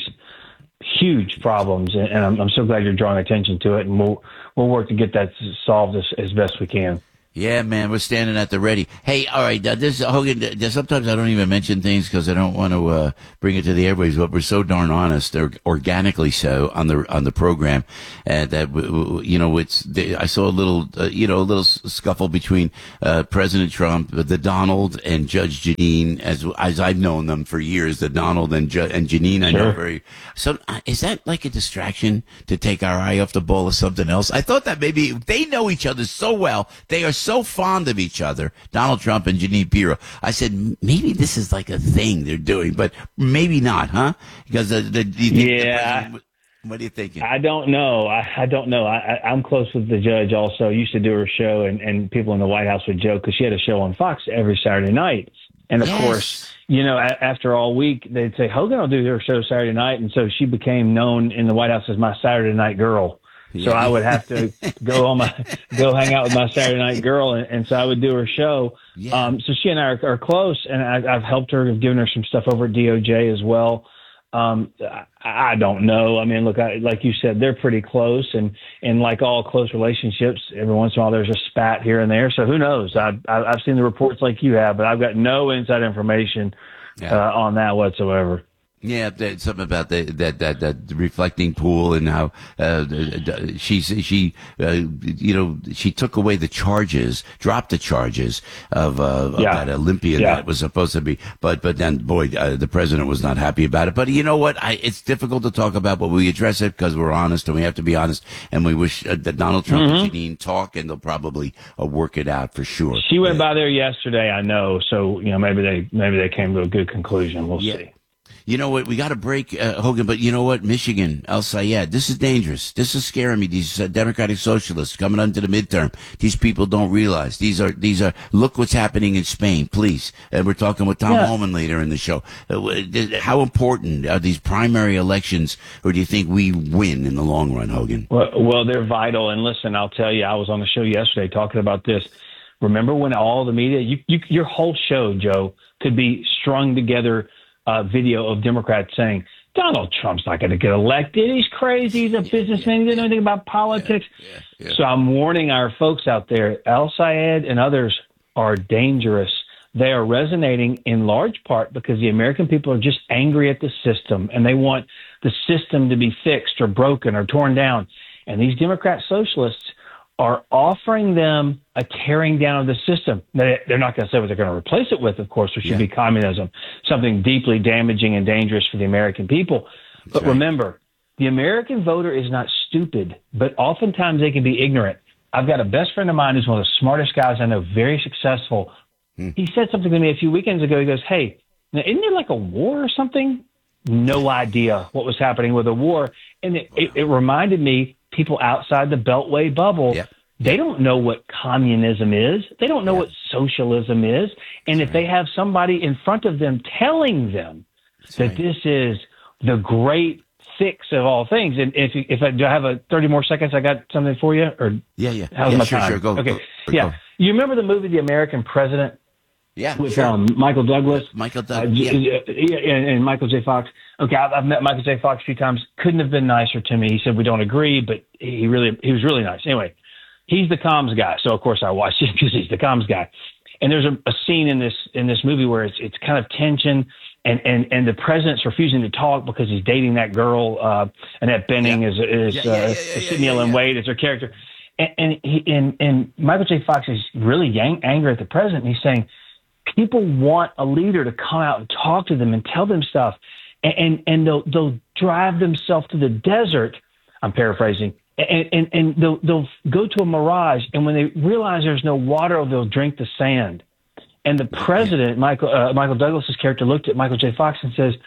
Huge problems, and I'm, I'm so glad you're drawing attention to it, and we'll we'll work to get that solved as, as best we can. Yeah, man, we're standing at the ready. Hey, all right, uh, this Hogan. Uh, sometimes I don't even mention things because I don't want to uh, bring it to the airwaves, but we're so darn honest, or organically so, on the on the program, uh, that w- w- you know, it's. The, I saw a little, uh, you know, a little scuffle between uh, President Trump, the Donald, and Judge Janine, as as I've known them for years. The Donald and Ju- and Janine, I know Sure. very. So, uh, is that like a distraction to take our eye off the ball of something else? I thought that maybe they know each other so well, they are so fond of each other, Donald Trump and Janine Pirro. I said, maybe this is like a thing they're doing, but maybe not, huh? Because the, the, the Yeah. the what are you thinking? I don't know. I, I don't know. I, I, I'm close with the judge also. Used to do her show, and, and people in the White House would joke because she had a show on Fox every Saturday night. And, of Yes. course, you know, a, after all week, they'd say, Hogan will do her show Saturday night. And so she became known in the White House as my Saturday night girl. So I would have to go on my go hang out with my Saturday night girl, and, and so I would do her show. Yeah. Um, so she and I are, are close, and I, I've helped her. I've given her some stuff over at D O J as well. Um, I, I don't know. I mean, look, I, like you said, they're pretty close, and, and like all close relationships, every once in a while there's a spat here and there. So who knows? I, I, I've seen the reports like you have, but I've got no inside information Yeah. uh, on that whatsoever. Yeah, there's something about the, that that that reflecting pool and how uh, she she uh, you know she took away the charges, dropped the charges of, uh, of Yeah. that Olympian Yeah. that was supposed to be, but but then boy, uh, the president was not happy about it. But you know what? I, it's difficult to talk about, but we address it because we're honest and we have to be honest. And we wish uh, that Donald Trump Mhm. and Janine talk, and they'll probably uh, work it out for sure. She went by there yesterday, I know. So you know, maybe they maybe they came to a good conclusion. We'll Yeah. see. You know what? We got to break, uh, Hogan, but you know what? Michigan, El Sayed, this is dangerous. This is scaring me. These uh, Democratic Socialists coming onto the midterm. These people don't realize. These are, these are, look what's happening in Spain, please. And we're talking with Tom Yeah. Holman later in the show. Uh, w- how important are these primary elections, or do you think we win in the long run, Hogan? Well, well, they're vital. And listen, I'll tell you, I was on the show yesterday talking about this. Remember when all the media, you, you, your whole show, Joe, could be strung together uh, video of Democrats saying, Donald Trump's not going to get elected. He's crazy. He's a businessman. He doesn't know anything about politics. Yeah, yeah. So I'm warning our folks out there, Al Sayed and others are dangerous. They are resonating in large part because the American people are just angry at the system, and they want the system to be fixed or broken or torn down. And these Democrat socialists are offering them a tearing down of the system. They- They're not going to say what they're going to replace it with, of course, which should Yeah. be communism, something deeply damaging and dangerous for the American people. But right. remember, the American voter is not stupid, but oftentimes they can be ignorant. I've got a best friend of mine who's one of the smartest guys I know, very successful. Hmm. He said something to me a few weekends ago. He goes, hey, now, isn't there like a war or something? No idea what was happening with a war. And it, it, it reminded me, people outside the Beltway bubble, Yep. they don't know what communism is. They don't know Yeah. what socialism is. And if they have somebody in front of them telling them that right. this is the great fix of all things, and if you, if I do I have a thirty more seconds, I got something for you. Or Yeah, yeah. how's yeah, my sure, time? sure. Go, okay, go, yeah. go. You remember the movie The American President Yeah, with sure. um, Michael Douglas? Michael Uh, Douglas. J- yeah. yeah, and, and Michael J. Fox. Okay, I've, I've met Michael J. Fox a few times. Couldn't have been nicer to me. He said we don't agree, but he really he was really nice. Anyway, he's the comms guy, so of course I watched it because he's the comms guy. And there's a, a scene in this in this movie where it's it's kind of tension, and and and the president's refusing to talk because he's dating that girl, uh, Annette Bening Yeah. is is Yeah, yeah, uh, yeah, yeah, Sydney yeah, Ellen yeah. Wade is her character, and and, he, and and Michael J. Fox is really yang- angry at the president. And he's saying, people want a leader to come out and talk to them and tell them stuff, and and, and they'll they'll drive themselves to the desert. I'm paraphrasing, and and, and they'll they'll go to a mirage, and when they realize there's no water, they'll drink the sand. And the president, Michael uh, Michael Douglas's character, looked at Michael J. Fox and says,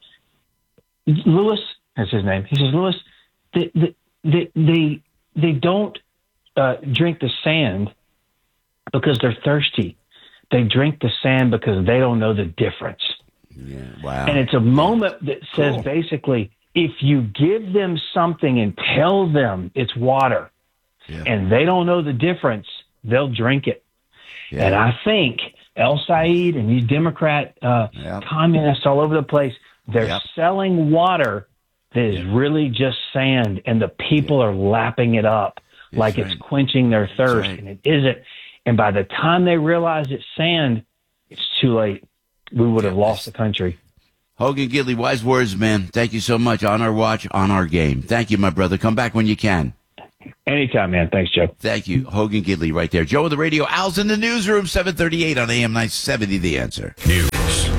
"Lewis," that's his name. He says, "Lewis, they they they they don't uh, drink the sand because they're thirsty. They drink the sand because they don't know the difference. Yeah, wow. And it's a moment that says Cool. basically, if you give them something and tell them it's water, yeah. and they don't know the difference, they'll drink it. Yeah. And I think El Said and you Democrat uh, Yep. communists all over the place, they're Yep. selling water that is really just sand, and the people are lapping it up That's like right. it's quenching their thirst, right. and it isn't. And by the time they realize it's sand, it's too late. We would have lost the country. Hogan Gidley, wise words, man. Thank you so much. On our watch, on our game. Thank you, my brother. Come back when you can. Anytime, man. Thanks, Joe. Thank you. Hogan Gidley right there. Joe of the radio. Al's in the newsroom, seven thirty-eight on A M nine seventy, The Answer. News,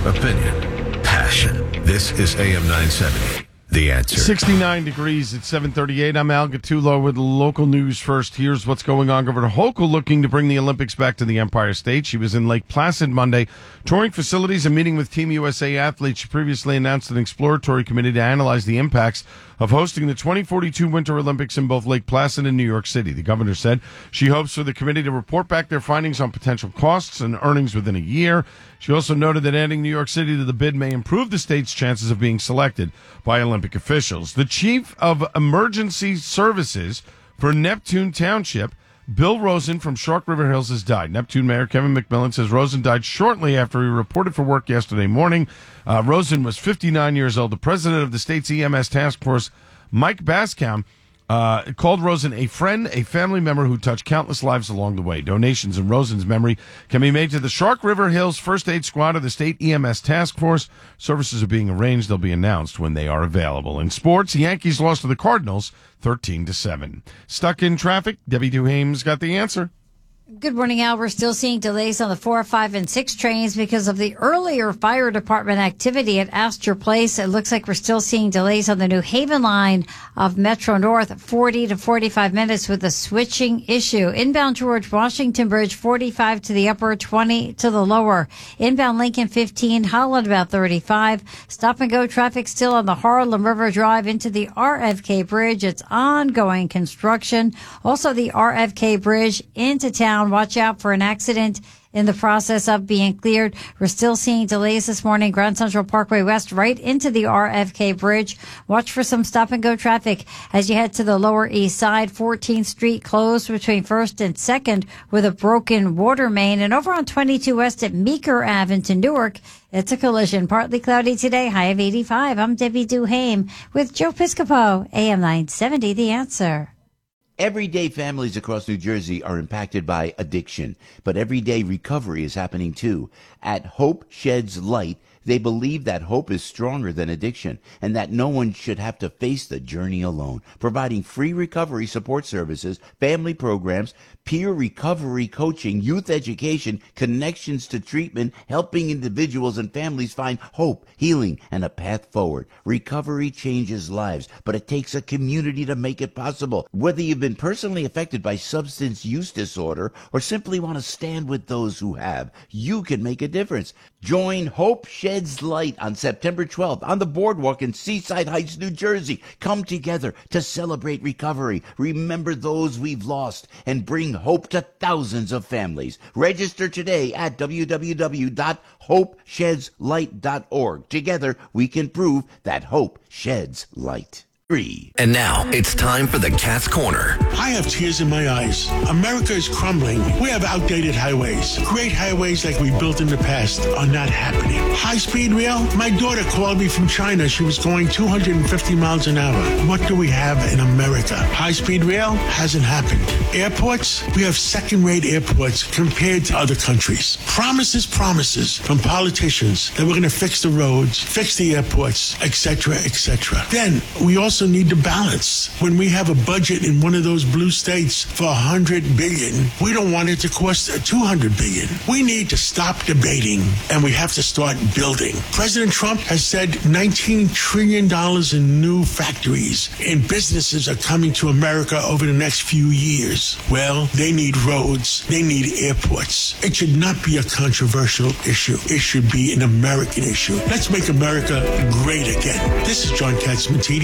opinion, passion. This is A M nine seventy, The Answer. sixty-nine degrees at seven thirty-eight. I'm Al Gattulo with local news first. Here's what's going on. Governor Hochul looking to bring the Olympics back to the Empire State. She was in Lake Placid Monday, touring facilities and meeting with Team U S A athletes. She previously announced an exploratory committee to analyze the impacts of hosting the twenty forty-two Winter Olympics in both Lake Placid and New York City. The governor said she hopes for the committee to report back their findings on potential costs and earnings within a year. She also noted that adding New York City to the bid may improve the state's chances of being selected by Olympic officials. The chief of emergency services for Neptune Township, Bill Rosen from Shark River Hills, has died. Neptune Mayor Kevin McMillan says Rosen died shortly after he reported for work yesterday morning. Uh, Rosen was fifty-nine years old. The president of the state's E M S task force, Mike Bascom, uh, called Rosen a friend, a family member who touched countless lives along the way. Donations in Rosen's memory can be made to the Shark River Hills First Aid Squad of the state E M S task force. Services are being arranged. They'll be announced when they are available. In sports, the Yankees lost to the Cardinals thirteen to seven. Stuck in traffic? Debbie Duhame's got the answer. Good morning, Al. We're still seeing delays on the four, five, and six trains because of the earlier fire department activity at Astor Place. It looks like we're still seeing delays on the New Haven line of Metro North, forty to forty-five minutes with a switching issue. Inbound George Washington Bridge, forty-five to the upper, twenty to the lower. Inbound Lincoln, fifteen, Holland about thirty-five. Stop and go traffic still on the Harlem River Drive into the R F K Bridge. It's ongoing construction. Also the R F K Bridge into town. Watch out for an accident in the process of being cleared. We're still seeing delays this morning. Grand Central Parkway West right into the R F K Bridge. Watch for some stop and go traffic as you head to the Lower East Side. fourteenth Street closed between first and second with a broken water main. And over on twenty-two West at Meeker Avenue into Newark, it's a collision. Partly cloudy today, high of eighty-five. I'm Debbie Duhame with Joe Piscopo, A M nine seventy, The Answer. Everyday families across New Jersey are impacted by addiction, but everyday recovery is happening too. At Hope Sheds Light, they believe that hope is stronger than addiction and that no one should have to face the journey alone, providing free recovery support services, family programs, peer recovery coaching, youth education, connections to treatment, helping individuals and families find hope, healing, and a path forward. Recovery changes lives, but it takes a community to make it possible. Whether you've been personally affected by substance use disorder or simply want to stand with those who have, you can make a difference. Join Hope Sheds Light on September twelfth on the boardwalk in Seaside Heights, New Jersey. Come together to celebrate recovery, remember those we've lost, and bring hope to thousands of families. Register today at w w w dot hope sheds light dot org. Together, we can prove that hope sheds light. And now it's time for the Cat's Corner. I have tears in my eyes. America is crumbling. We have outdated highways. Great highways like we built in the past are not happening. High-speed rail? My daughter called me from China. She was going two hundred fifty miles an hour. What do we have in America? High-speed rail hasn't happened. Airports? We have second-rate airports compared to other countries. Promises, promises from politicians that we're going to fix the roads, fix the airports, et cetera, et cetera. Then we also need to balance. When we have a budget in one of those blue states for one hundred billion dollars, we don't want it to cost two hundred billion dollars. We need to stop debating and we have to start building. President Trump has said nineteen trillion dollars in new factories and businesses are coming to America over the next few years. Well, they need roads. They need airports. It should not be a controversial issue. It should be an American issue. Let's make America great again. This is John Katzmatidis with the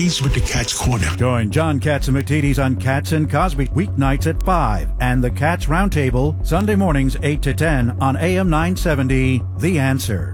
Cat's Corner. Join John Katzimatidis on Cats and Cosby weeknights at five and the Cats Roundtable Sunday mornings eight to ten on A M nine seventy, The Answer.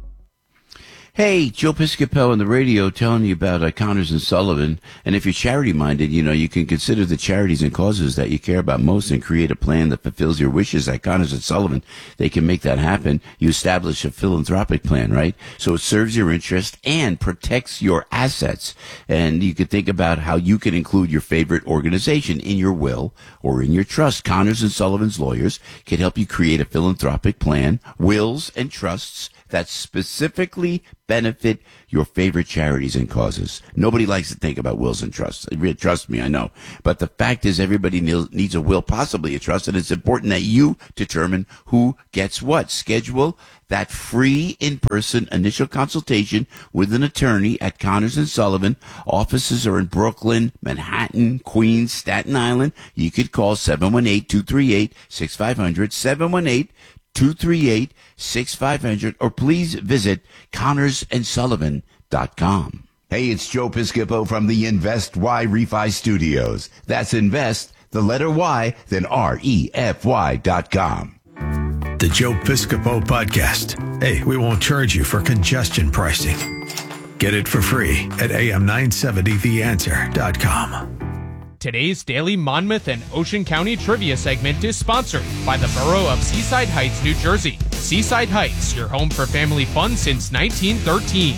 Hey, Joe Piscopo on the radio telling you about uh, Connors and Sullivan. And if you're charity-minded, you know, you can consider the charities and causes that you care about most and create a plan that fulfills your wishes. At Connors and Sullivan, they can make that happen. You establish a philanthropic plan, right? So it serves your interest and protects your assets. And you could think about how you can include your favorite organization in your will or in your trust. Connors and Sullivan's lawyers can help you create a philanthropic plan, wills, and trusts that specifically benefit your favorite charities and causes. Nobody likes to think about wills and trusts. Trust me, I know. But the fact is everybody needs a will, possibly a trust, and it's important that you determine who gets what. Schedule that free in-person initial consultation with an attorney at Connors and Sullivan. Offices are in Brooklyn, Manhattan, Queens, Staten Island. You could call seven one eight, two three eight, six five zero zero, seven one eight, two three eight, six five zero zero, or please visit connors and sullivan dot com. Hey, it's Joe Piscopo from the Invest Y Refi Studios. That's Invest, the letter Y, then R E F Y dot com. The Joe Piscopo Podcast. Hey, we won't charge you for congestion pricing. Get it for free at A M nine seventy the answer dot com. Today's daily Monmouth and Ocean County trivia segment is sponsored by the Borough of Seaside Heights, New Jersey. Seaside Heights, your home for family fun since nineteen thirteen.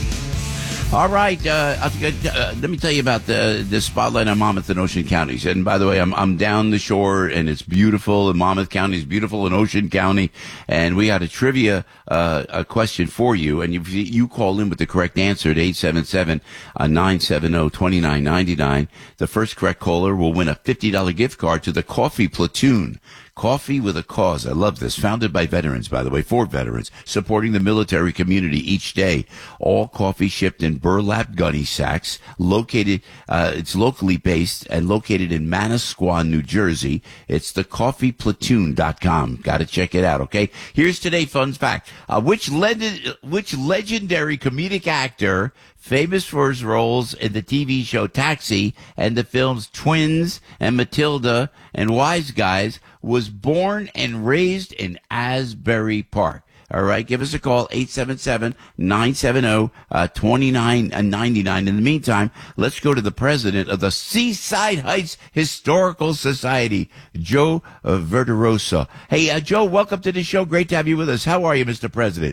All right, uh, uh, let me tell you about the the spotlight on Monmouth and Ocean counties. And by the way, I'm I'm down the shore, and it's beautiful. And Monmouth County is beautiful, in Ocean County. And we had a trivia uh, a question for you, and you you call in with the correct answer at eight seven seven, nine seven zero, two nine nine nine. The first correct caller will win a fifty dollars gift card to the Coffee Platoon. Coffee with a Cause. I love this. Founded by veterans, by the way, for veterans, supporting the military community each day. All coffee shipped in burlap gunny sacks. Located, uh, it's locally based and located in Manasquan, New Jersey. It's the coffee platoon dot com. Got to check it out, okay? Here's today's fun fact. Uh, which, le- which legendary comedic actor, famous for his roles in the T V show Taxi and the films Twins and Matilda and Wise Guys, was born and raised in Asbury Park? All right, give us a call, eight seven seven, nine seven zero, two nine nine nine. In the meantime, let's go to the president of the Seaside Heights Historical Society, Joe Verderosa. Hey, uh, Joe, welcome to the show. Great to have you with us. How are you, Mister President?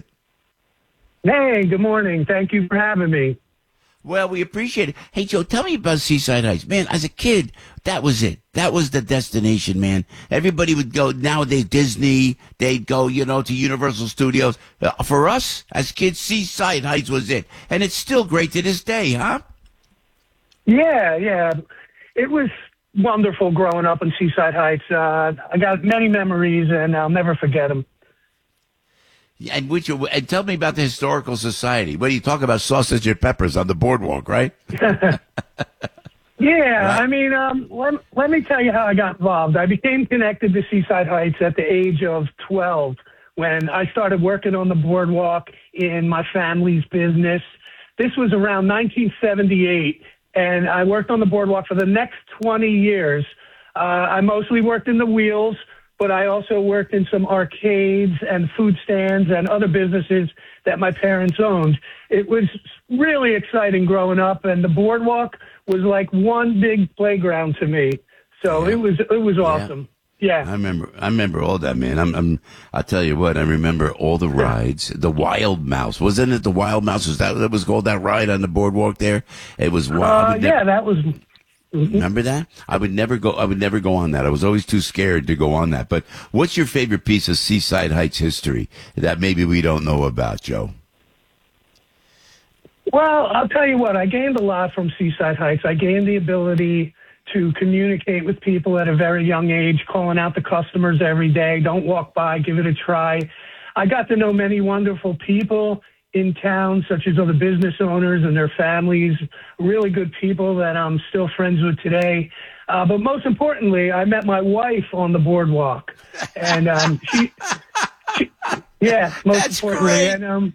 Hey, good morning. Thank you for having me. Well, we appreciate it. Hey, Joe, tell me about Seaside Heights. Man, as a kid, that was it. That was the destination, man. Everybody would go, nowadays, Disney, they'd go, you know, to Universal Studios. Uh, for us, as kids, Seaside Heights was it. And it's still great to this day, huh? Yeah, yeah. It was wonderful growing up in Seaside Heights. Uh, I got many memories, and I'll never forget them. And which, and tell me about the Historical Society. What do you talk about? Sausage and peppers on the boardwalk, right? Yeah, right. I mean, um, let, let me tell you how I got involved. I became connected to Seaside Heights at the age of twelve when I started working on the boardwalk in my family's business. This was around nineteen seventy-eight, and I worked on the boardwalk for the next twenty years. Uh, I mostly worked in the wheels, but I also worked in some arcades and food stands and other businesses that my parents owned. It was really exciting growing up, and the boardwalk was like one big playground to me. So yeah. it was it was awesome. Yeah. yeah. I remember I remember all that, man. I'm, I'm I'll tell you what, I remember all the rides. The Wild Mouse. Wasn't it the Wild Mouse? Was that that was called that ride on the boardwalk there? It was wild. Uh, yeah, that was Remember that? I would never go. I would never go on that. I was always too scared to go on that. But what's your favorite piece of Seaside Heights history that maybe we don't know about, Joe? Well, I'll tell you what. I gained a lot from Seaside Heights. I gained the ability to communicate with people at a very young age, calling out the customers every day. Don't walk by. Give it a try. I got to know many wonderful people in town, such as other business owners and their families, really good people that I'm still friends with today. Uh, but most importantly, I met my wife on the boardwalk. And um, she, she, yeah, most That's importantly. Great. And, um,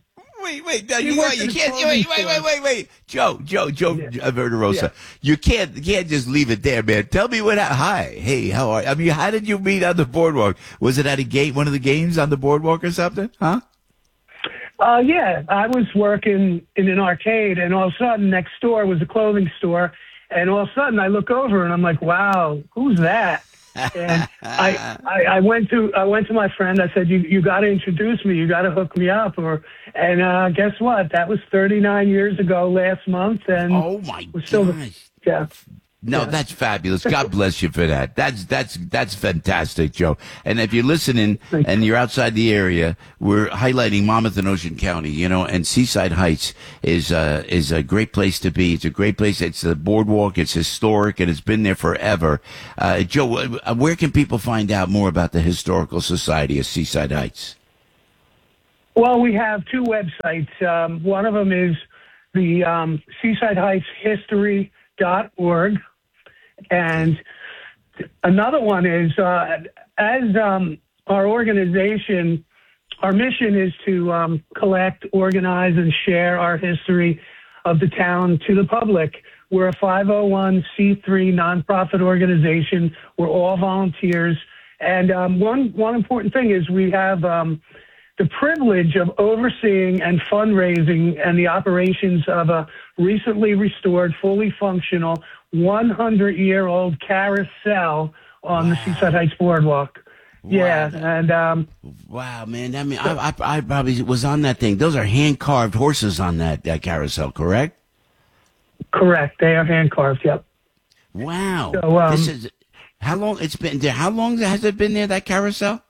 wait, wait. No, He you, worked you in a can't. Wait, clothing wait, wait, store. wait, wait. Joe, Joe, Joe Yeah. Verderosa. Yeah. You can't, you can't just leave it there, man. Tell me what. Hi, hey, how are you? I mean, how did you meet on the boardwalk? Was it at a gate, one of the games on the boardwalk or something? Huh? Uh, yeah, I was working in an arcade, and all of a sudden, next door was a clothing store, and all of a sudden, I look over and I'm like, "Wow, who's that?" And I, I, I went to, I went to my friend. I said, "You, you got to introduce me. You got to hook me up." Or, and uh, guess what? That was thirty-nine years ago last month, and oh my we're still, gosh. yeah. No, Yeah. that's fabulous. God bless you for that. That's that's that's fantastic, Joe. And if you're listening and you're outside the area, we're highlighting Monmouth and Ocean County, you know, and Seaside Heights is uh, is a great place to be. It's a great place. It's a boardwalk. It's historic, and it's been there forever. Uh, Joe, uh, where can people find out more about the Historical Society of Seaside Heights? Well, we have two websites. Um, one of them is the um, Seaside Heights History dot org. And another one is, uh, as um, our organization, our mission is to um, collect, organize, and share our history of the town to the public. We're a five oh one c three nonprofit organization. We're all volunteers. And um, one, one important thing is we have um, the privilege of overseeing and fundraising and the operations of a recently restored, fully functional, hundred-year-old carousel on wow. the Seaside Heights Boardwalk. Wow. Yeah, and um, wow, man! I mean, I, I, I probably was on that thing. Those are hand-carved horses on that, that carousel, correct? Correct. They are hand-carved. Yep. Wow. So, um, this is how long it's been there. How long has it been there? That carousel?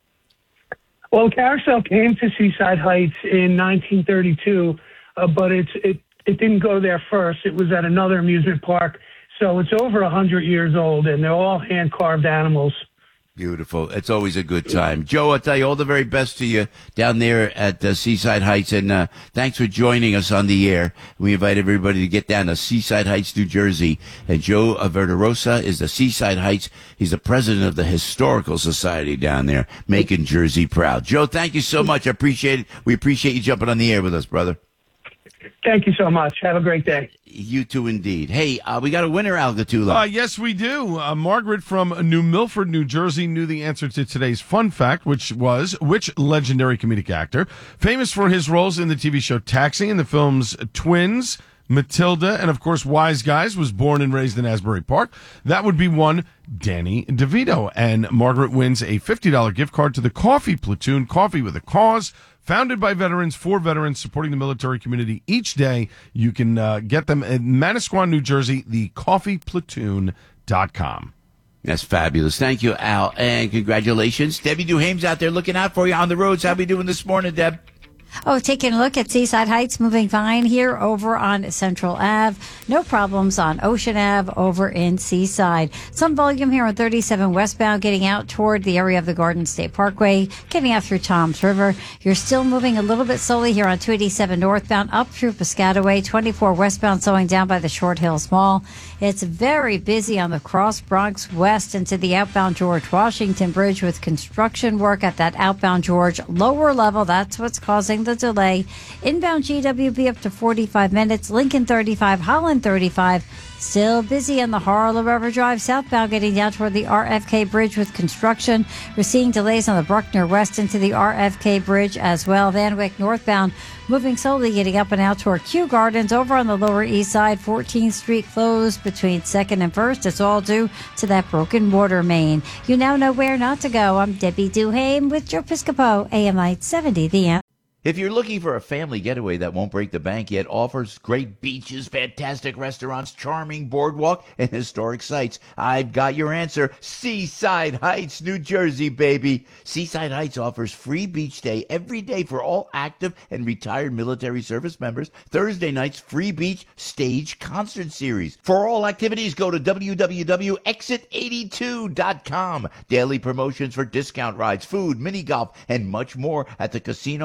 Well, carousel came to Seaside Heights in nineteen thirty-two, uh, but it's it it didn't go there first. It was at another amusement park. So it's over one hundred years old, and they're all hand-carved animals. Beautiful. It's always a good time. Joe, I'll tell you all the very best to you down there at uh, Seaside Heights, and uh, thanks for joining us on the air. We invite everybody to get down to Seaside Heights, New Jersey. And Joe Verderosa is the Seaside Heights. He's the president of the Historical Society down there, making Jersey proud. Joe, thank you so much. I appreciate it. We appreciate you jumping on the air with us, brother. Thank you so much. Have a great day. You too, indeed. Hey, uh, we got a winner, Al Gattullo. Uh, yes, we do. Uh, Margaret from New Milford, New Jersey, knew the answer to today's fun fact, which was, which legendary comedic actor, famous for his roles in the T V show Taxi and the films Twins, Matilda, and of course Wise Guys, was born and raised in Asbury Park? That would be one Danny DeVito. And Margaret wins a fifty dollars gift card to the Coffee Platoon, Coffee with a Cause, founded by veterans for veterans, supporting the military community each day. You can uh, get them in Manasquan, New Jersey, the coffee platoon dot com. That's fabulous. Thank you, Al, and congratulations. Debbie Duhame's out there looking out for you on the roads. How we doing this morning, Deb? Oh, taking a look at Seaside Heights, moving fine here over on Central Ave. No problems on Ocean Ave over in Seaside. Some volume here on thirty-seven westbound, getting out toward the area of the Garden State Parkway, getting out through Toms River. You're still moving a little bit slowly here on two eighty-seven northbound, up through Piscataway, twenty-four westbound, slowing down by the Short Hills Mall. It's very busy on the Cross Bronx West into the outbound George Washington Bridge with construction work at that outbound George lower level. That's what's causing the delay. Inbound G W B up to forty-five minutes. Lincoln thirty-five, Holland thirty-five. Still busy on the Harlem River Drive southbound, getting down toward the R F K Bridge with construction. We're seeing delays on the Bruckner West into the R F K Bridge as well. Van Wyck northbound, moving slowly, getting up and out toward Kew Gardens. Over on the Lower East Side, fourteenth Street closed between second and first. It's all due to that broken water main. You now know where not to go. I'm Debbie Duhame with Joe Piscopo, A M nine seventy, The Answer. If you're looking for a family getaway that won't break the bank yet offers great beaches, fantastic restaurants, charming boardwalk, and historic sites, I've got your answer. Seaside Heights, New Jersey, baby. Seaside Heights offers free beach day every day for all active and retired military service members. Thursday nights, free beach stage concert series. For all activities, go to w w w dot exit eighty-two dot com. Daily promotions for discount rides, food, mini golf, and much more at the Casino Pier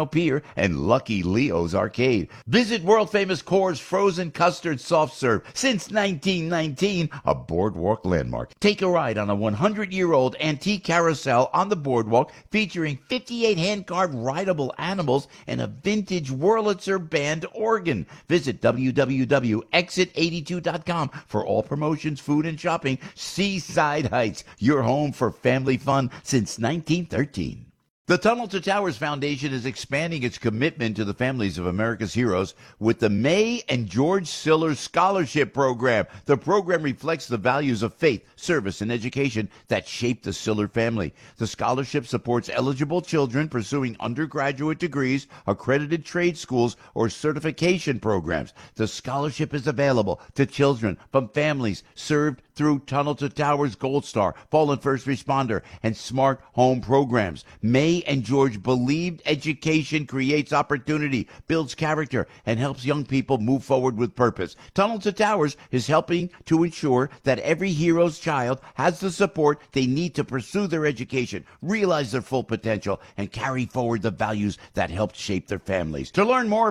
and Lucky Leo's Arcade. Visit world-famous Coors Frozen Custard Soft Serve. Since nineteen nineteen, a Boardwalk landmark. Take a ride on a one hundred year old antique carousel on the boardwalk featuring fifty-eight hand-carved rideable animals and a vintage Wurlitzer band organ. Visit w w w dot exit eighty-two dot com for all promotions, food, and shopping. Seaside Heights, your home for family fun since nineteen thirteen. The Tunnel to Towers Foundation is expanding its commitment to the families of America's heroes with the May and George Siller Scholarship Program. The program reflects the values of faith, service, and education that shaped the Siller family. The scholarship supports eligible children pursuing undergraduate degrees, accredited trade schools, or certification programs. The scholarship is available to children from families served through Tunnel to Towers Gold Star, Fallen First Responder, and Smart Home programs. May and George believed education creates opportunity, builds character, and helps young people move forward with purpose. Tunnel to Towers is helping to ensure that every hero's child has the support they need to pursue their education, realize their full potential, and carry forward the values that helped shape their families. To learn more